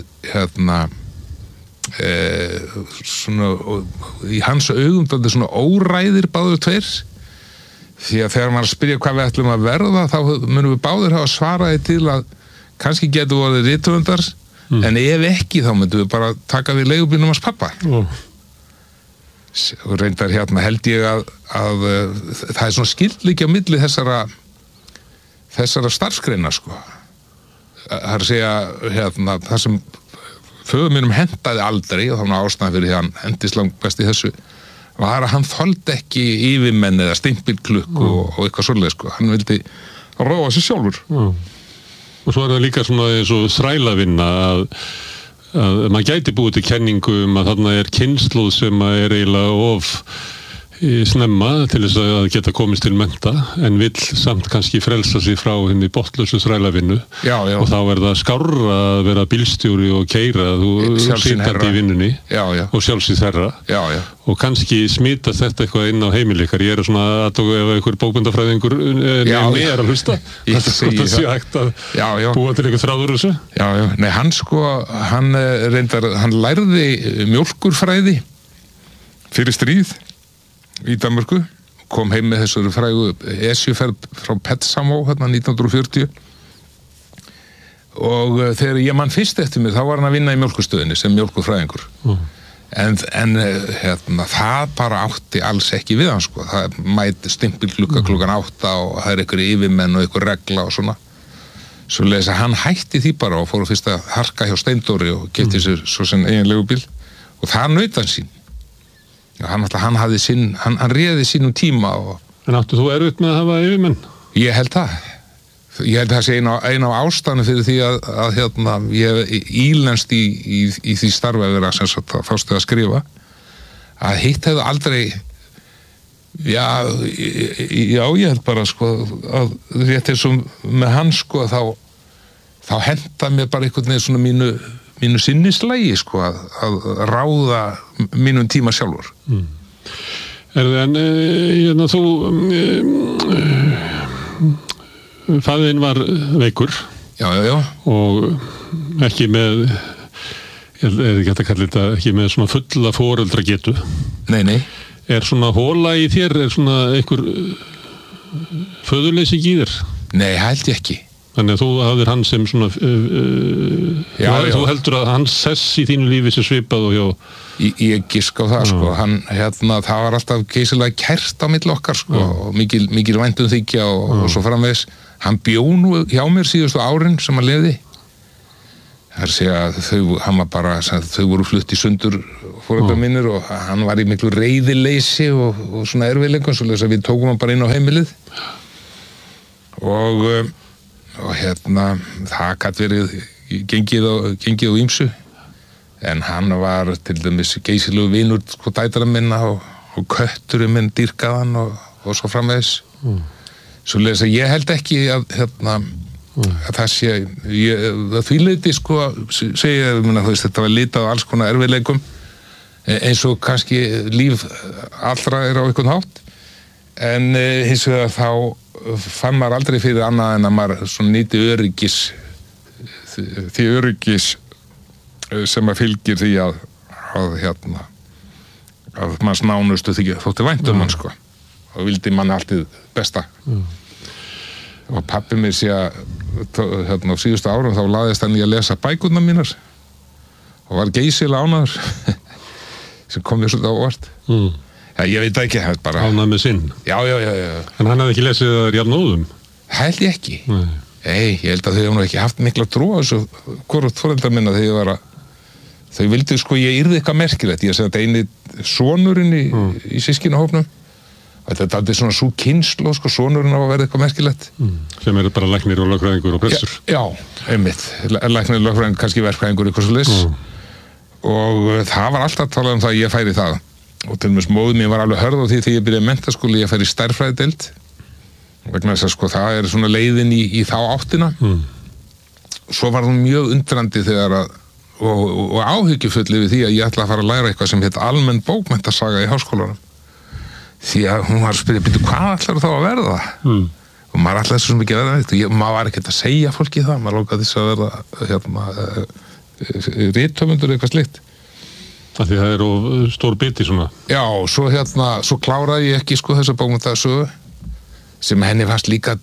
svona í hans augum daldið svona óræðir báður tveir því að þegar maður spyrja hvað við ætlum að verða þá munum við báður hafa svaraði til að kannski getum við orðið rithöfundar en ef ekki þá myndum við bara taka við leigubílnum hans pappa og reyndar held ég að það er svona skildleiki á milli þessara starfsgreina, sko. Það er að segja það sem föður mínum hentaði aldrei og það var ástæðan fyrir því hann hendist langt best í þessu var að hann þoldi ekki yfirmenn eða stimpilklukku og eitthvað svoleið, sko. Hann vildi ráða sig sjálfur. Og svo er það líka svona eins og þrælavinna að maður gæti búið til kenningu að þarna er kynslóð sem er eiginlega of snemma til þess að geta komist til mennta en vill samt kannski frelsa sig frá henni botnlausu þrælavinnu og þá er það skárra að vera bílstjóri og keyra þú sitandi í vinnunni og sjálfsins herra og kannski smita þetta eitthvað inn á heimilikar ég er svona aðtóku ef einhver bókmennafræðingur nefni er að hlusta það sé hægt að búa til eitthvað þráður þessu Nei, hann lærði mjólkurfræði fyrir stríð í Danmörku, kom heim með þessari frægu esjuferð frá Petsamo 1940 og þegar ég man fyrst eftir mig þá var hann að vinna í mjólkurstöðinni sem mjólkurfræðingur en það bara átti alls ekki við hann, sko. Það mæti stimpilklukka klukkan 8 og það er einhverju yfirmenn og einhver regla og svona svoleiðis að hann hætti því bara og fór fyrst að harka hjá Steindóri og keypti sér svo sem eiginlegu bíl og það naut hann sín hann réði sínum tíma En áttu þú erfitt með að hafa yfirmenn? Ég held það sé eina á ástæðinu fyrir því að ég ílenst í því starfi að vera sem sagt að fástu að skrifa að hitt hefðu aldrei ég held bara, sko, að rétt eins og með hann, sko, þá henta mér bara einhvern veginn svona mínu sinnislægi, sko, að ráða mínum tíma sjálfur. Þú faðirinn var veikur og ekki með er ekki hægt að kalla þetta ekki með svona fulla foreldra getu Nei Er svona hóla í þér, er svona einhver föðurleysi í þér? Nei, held ég ekki Þannig að þú hafðir hann sem svona þú heldur að hans sess í þínu lífi sem svipað og hjá Ég gisk á það sko, hann það var alltaf geysilega kært á milli okkar sko, og mikil væntum þykja og svo framvegis. Hann bjó nú hjá mér síðustu árin sem hann lifði. Það segja að þau voru flutt í sundur foreldrar mínir og hann var í miklu reiðileysi og svona erfiðleikum, svo að við tókum hann bara inn á heimilið og það gat verið gengið á ýmsu, en hann var til dæmis geysilegu vinur sko dætra minna og kötturinn minn dýrkaðan og svo framvegis. Svoleiðis að ég held ekki að það sé því leyti sko segja þetta var litað á alls konar erfiðleikum eins og kannski líf allra á einhvern hátt, en hins vegar þá fann maður aldrei fyrir annað en að maður svona nýti öryggis sem að fylgir því að manns nánustu þótti vænt mann sko og vildi mann alltið besta. Og pabbi mér sé að á síðustu árum þá laðist hann í að lesa bækurnar mínar og var geysilega ánægður sem kom mér svolítið á óvart. Ég veit ekki, bara ánægð með sinn. Já. En hann hefði ekki lesið það jafnóðum? Held ég ekki. Nei, ég held að þau hefur nú ekki haft mikla trú á þessu hvorugt foreldrar minna þegar ég var að þau vildu sko ég yrði eitthvað merkilegt. Ég segi að eini sonurinn í systkinahópnum, þetta er aldrei svona svo kynslóð sko, sonurinn á að verða eitthvað merkilegt. Sem eru bara læknir og lögfræðingur og prestur. Já, einmitt. Læknir og lögfræðingur, kannski verkfræðingur eitthvað svoleiðis. Og það var alltaf talað um það að ég færi það. Og til og með móðir mín var alveg hörð á því þegar ég byrjaði menntaskóla ég færi stærðfræðideild. Vegna þess að sko það er svona leiðin í þá áttina. Svo var hún mjög undrandi þegar og áhyggjufull yfir því að ég ætla að fara að læra eitthvað sem heit almenn bókmenntasaga í háskólanum. Því að hún var að spyrja, hvað ætlar þá að verða? Og maður ætlaði svo mikið að verða þetta. Maður var ekkert að segja fólki það. Maður lókaði þess að verða rithöfundur eitthvað slíkt. Því það er stór biti svona. Já, svo kláraði ég ekki sko þessa bókmenntasögu sem henni fannst líka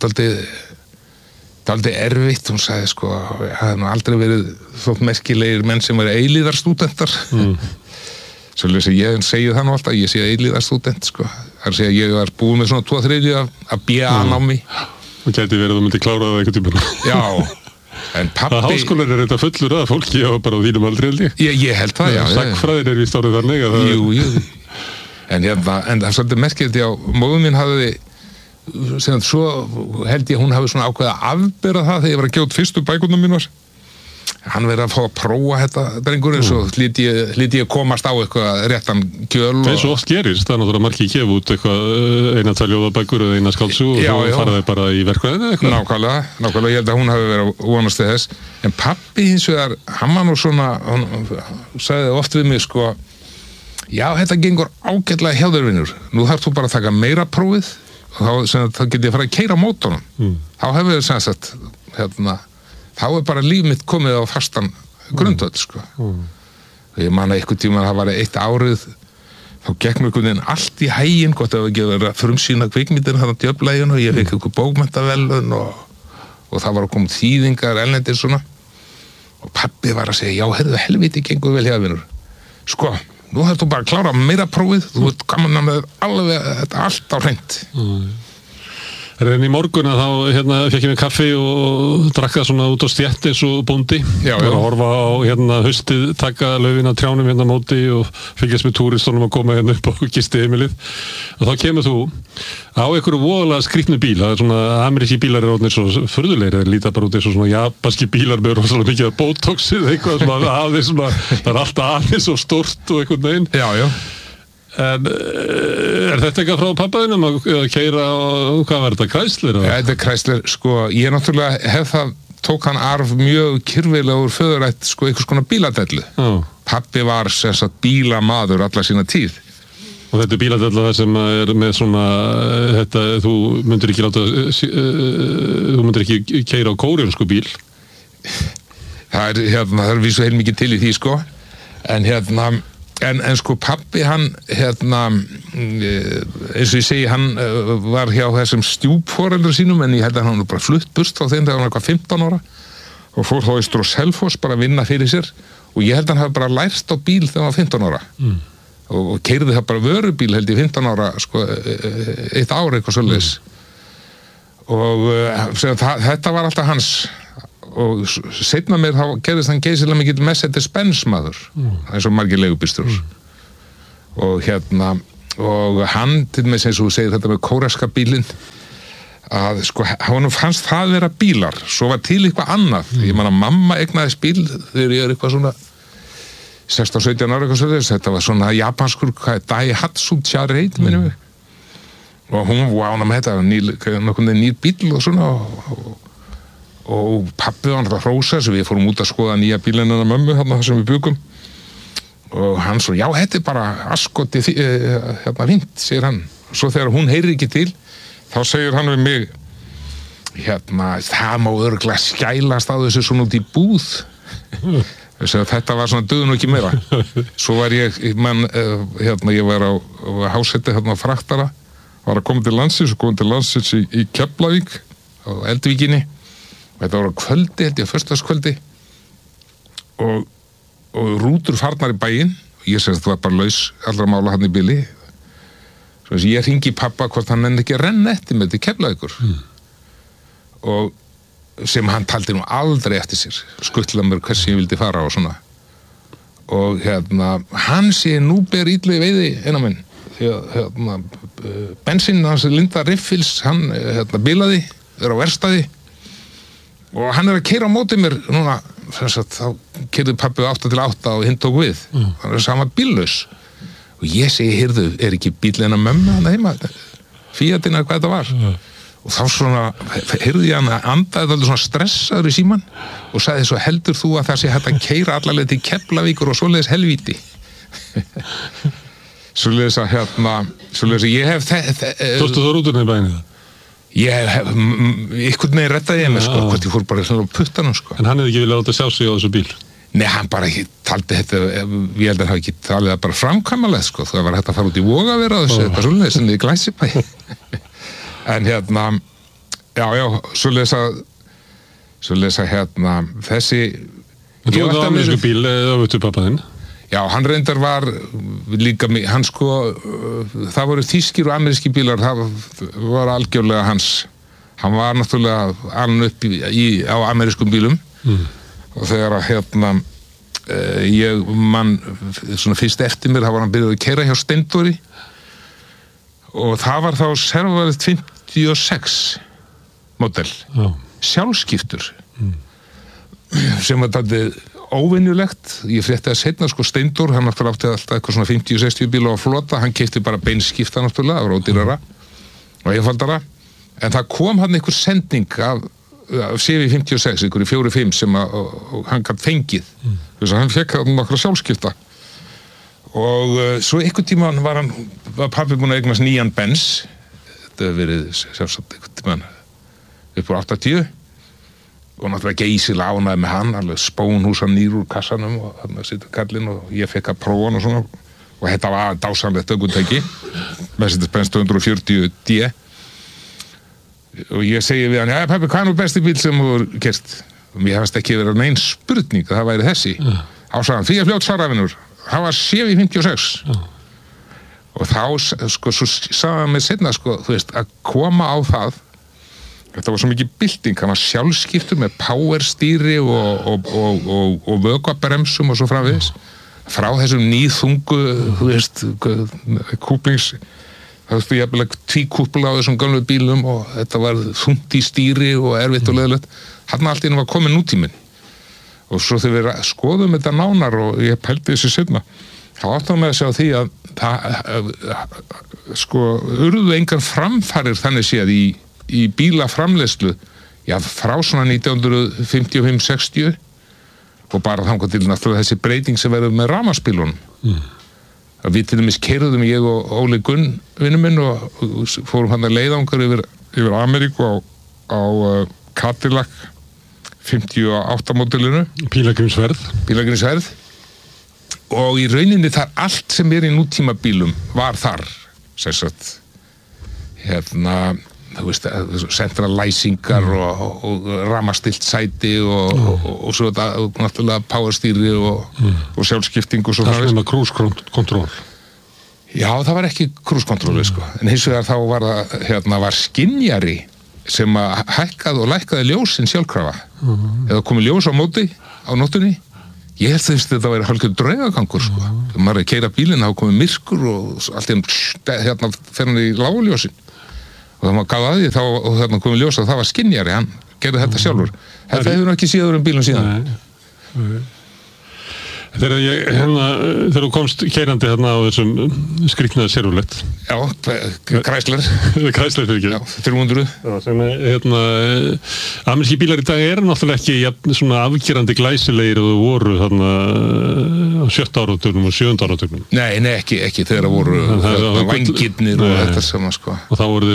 dálítið erfitt. Hún sagði sko, það hefði nú aldrei verið þótt merkilegir menn sem eru eilíðarstúdentar. Svolítið sem ég segi það nú alltaf, ég sé eilíðarstúdent sko. Það er að segja að ég var búið með svona 2/3 að BA-námi. Og gæti verið að þú myndi klára það eitthvað tíma. Já. En pabbi... Háskólar er þetta fullur að fólki á bara á þínum aldrei held ég. Ég held það, já. Sagnfræðin er víst árið þannig að það... Jú. En það er svolítið merkilegt, já, móður mín hafði... Svo held ég hún hafi svona ákveðið að afbera það þegar ég var að gefa út fyrstu bækurnar mínar. Hann verið að fá að prófa þetta drengurinn, svo hlýti ég komast á eitthvað réttan kjöl. Það er svo oft gerist, það er náttúrulega margir gefa út eitthvað eina tvær ljóðabækur eða eina skáldsögu og svo fara þeir bara í verkfræðina eitthvað. Nákvæmlega, ég held að hún hafi verið að vonast til þess. En pabbi hins vegar, hann var nú svona, hann sagði oft við mig sko, já, þetta gengur ágætlega hjá þér vinur. Nú þarf þú bara að taka meira prófið og þá get ég að fara að keyra mótornum. Þá hefur þið sem sagt, þá er bara líf mitt komið á fastan grundvöld sko. Ég man að einhvern tíma það var eitt árið þá gekk mér einhvern veginn allt í hæginn gott ef ekki að vera frumsýna kvikmyndin þarna djöflægin og ég fekk einhver bókmenntaverðlaun og það var að koma þýðingar erlendir svona og pabbi var að segja, já heyrðu helviti gengur vel hjá vinur sko, nú þarf þú bara að klára meira prófið, þú ert gaman með alveg þetta allt á hreint. En í morgun að þá fekk ég mig kaffi og drakka svona út á stétt eins og bóndi. Já. Var að horfa á haustið, taka laufin af trjánum móti og fylgjast með túristunum að koma upp á gistiheimilið. Og þá kemur þú á einhverju voðalega skrýtnu bíl. Það er svona, ameríski bílar eru orðnir svo furðulegir, þeir líta bara út eins og svona japanski bílar með rosalega mikið af botoxið, eitthvað sem það er alltaf aðeins og stórt og einhvern veginn. Já. En er þetta eitthvað frá pappaðinum að keyra og hvað var þetta, Chrysler? Þetta er Chrysler, sko, ég náttúrulega tók hann arf mjög kyrfilega úr föðurætt, sko, einhvers konar bíladellu. Pappi var sem sagt bílamaður alla sína tíð. Og þetta er bíladella það sem er með svona, þú myndir ekki keyra á kóreansku bíl? Það er vísu heilmikið til í því, sko, en en sko pabbi hann eins og ég segi, hann var hjá þessum stjúpforeldrum sínum, en ég held að hann bara flutt burt á þeim þegar hann var eitthvað 15 ára og fór þá í Selfoss bara að vinna fyrir sér, og ég held að hann hafi bara lært á bíl þegar hann var 15 ára og keyrði það bara vörubíl held ég 15 ára sko, eitt ár eitthvað svoleiðis og þetta var alltaf hans. Og seinna mér þá gerðist hann geysilega mikill Mercedes-Benz maður eins og margir leigubílstjórar og og hann til með sem þú segir þetta með kóreska bílinn að sko hann fannst það vera bílar, svo var til eitthvað annað ég man að mamma eignaðist bíl þegar ég eitthvað svona 16-17 ára eitthvað svona, þetta var svona japanskur Daihatsu Charade minnum við og hún var ánægð með þetta nokkurn nýr bíl og svona og pabbi var hann að hrósa svo við fórum út að skoða nýja bílinn hennar mömmu þarna sem við byggum og hann svo, já, þetta bara askoti fínt, segir hann svo þegar hún heyrir ekki til þá segir hann við mig það má örugglega skælast á þessu svona út í búð þetta var svona döðun og ekki meira svo var ég var á hásetti á fraktara var að koma til landsins í Keflavík á Eldvíkinni. Þetta var á kvöldi, held ég, föstudagskvöldi og rútur farnar í bæinn og ég segði að það var bara laus allra mála hann í bili svo að ég hringi pappa hvort hann nenni ekki að renna eftir með til Keflavíkur og sem hann taldi nú aldrei eftir sér skuttla mér hversi ég vildi fara og svona og hann sé nú ber illa í veiði eina minn því að bensín hans Linda Riffils hann bilaði, er á verkstæði og hann er að keyra á móti mér núna, þá keyrði pabbi 8-8 og hinn tók við hann er sama bíllaus og ég segi, heyrðu, er ekki bíllinn að mömmu hann heima, Fiatina hvað þetta var og þá svona heyrði ég hann að andaði alveg svona stressaður í síman og sagði svo, heldur þú að það sé hægt að keyra allavega til Keflavíkur og svoleiðis helvíti svoleiðis að ég hef Tóstu þú rúturna í bæinni það? Ég hef einhvern veginn rettaði ég mig sko, hvort ég fór bara á puttanum sko. En hann hefði ekki viljað láta sjá sig á þessu bíl? Nei, hann bara ekki taldi þetta, ég held að það ekki talið það bara framkvæmlega sko, það var hægt að fara út í Vogavera þessu, þetta svoleiðis en í Glæsibæ en já, svoleiðis að þessi En þú var amerísku bíl eða vöttu pappa þinn? Já, hann reyndar var líka, hann sko, það voru þýskir og ameríski bílar, það var algjörlega hans. Hann var náttúrulega alveg upp á amerískum bílum og þegar að ég man svona fyrst eftir mér, það var hann byrjaði að keyra hjá Steindóri og það var þá Servalet 56 model, sjálfskiptur sem var dálítið óvenjulegt, ég frétti að seinna sko Steindór, hann náttúrulega átti alltaf eitthvað svona 50-60 bíla á flota, hann keypti bara beinskipta náttúrulega, það var ódýrara og einfaldara, en það kom hann einhver sending af CV56, einhverju 4-5 sem hann gætt fengið, þess að hann fekk nokkra sjálfskipta og svo einhvern tíma var pabbi búinn að eignast nýjan Benz, þetta hefur verið sjálfsagt einhvern tíma upp á 80 og náttúrulega geysilega ánægði með hann, alveg spónhúsan nýr úr kassanum og þarna situr kallinn og ég fekk að prófa hann og svona og þetta var dásamlegt ökutæki Mercedes-Benz 240D og ég segi við hann, já pabbi, hvað er nú besti bíl sem þú keyrt? Og mér hefast ekki verið nein spurning að það væri þessi ásagðan, því að fljótt svarafinur það var CV56 og þá, sko, svo sagði hann með seinna, sko, þú veist, að koma á það þetta var svo mikið bylting, hann var sjálfskiptur með powerstýri og vökvabremsum og svo framvegis frá þessum nýþungu þú veist, kúplings það veist, ég hef tvíkúpla á þessum gamlu bílum og þetta var þungt í stýri og erfitt og leðilegt hann allt í einu var komin nútíminn og svo þegar við skoðum þetta nánar og ég pældi þessu seinna þá áttum við að sjá því að það sko, urðu engar framfarir þannig séð í bílaframleiðslu já, frá svona 1955-60 og bara þangað til náttúrulega þessi breyting sem verður með rafmagnsbílunum að við til dæmis keyrðum ég og Óli Gunn vinur minn og fórum hann að leiðangur yfir Ameríku á Cadillac 58 módelinu Pílagrímsferð og í rauninni þar allt sem í nútíma bílum var þar, sem sagt þú veist, centralæsingar og ramastilt sæti og svo þetta náttúrulega powerstýri og sjálfskipting og svo það er cruise control. Já, það var ekki cruise control sko. En hins vegar þá var það var skynjari sem að hækkaði og lækkaði ljósin sjálfkrafa eða komið ljós á móti á nóttunni. Ég held að þetta væri hálfgeir draugagangur sko. Þegar maður keyra bílinn þá komið myrkur og allt fer hann í lágljósin og þegar maður gaf að því þá og þarna komið ljós að það var skynjari, hann gerði þetta sjálfur. Þetta hefur ekki séður bílum síðan. Þegar þú komst keyrandi á þessum skrýtnaða Chevrolet. Já, Chrysler. Chrysler fyrir ekki. Já, 300. Já, sem ameríski bílar í dag náttúrulega ekki svona afgerandi glæsilegir og voru þarna á 7. áratugnum og 7. áratugnum. Nei, ekki þegar voru vængirnir og þetta sem sko. Og þá voru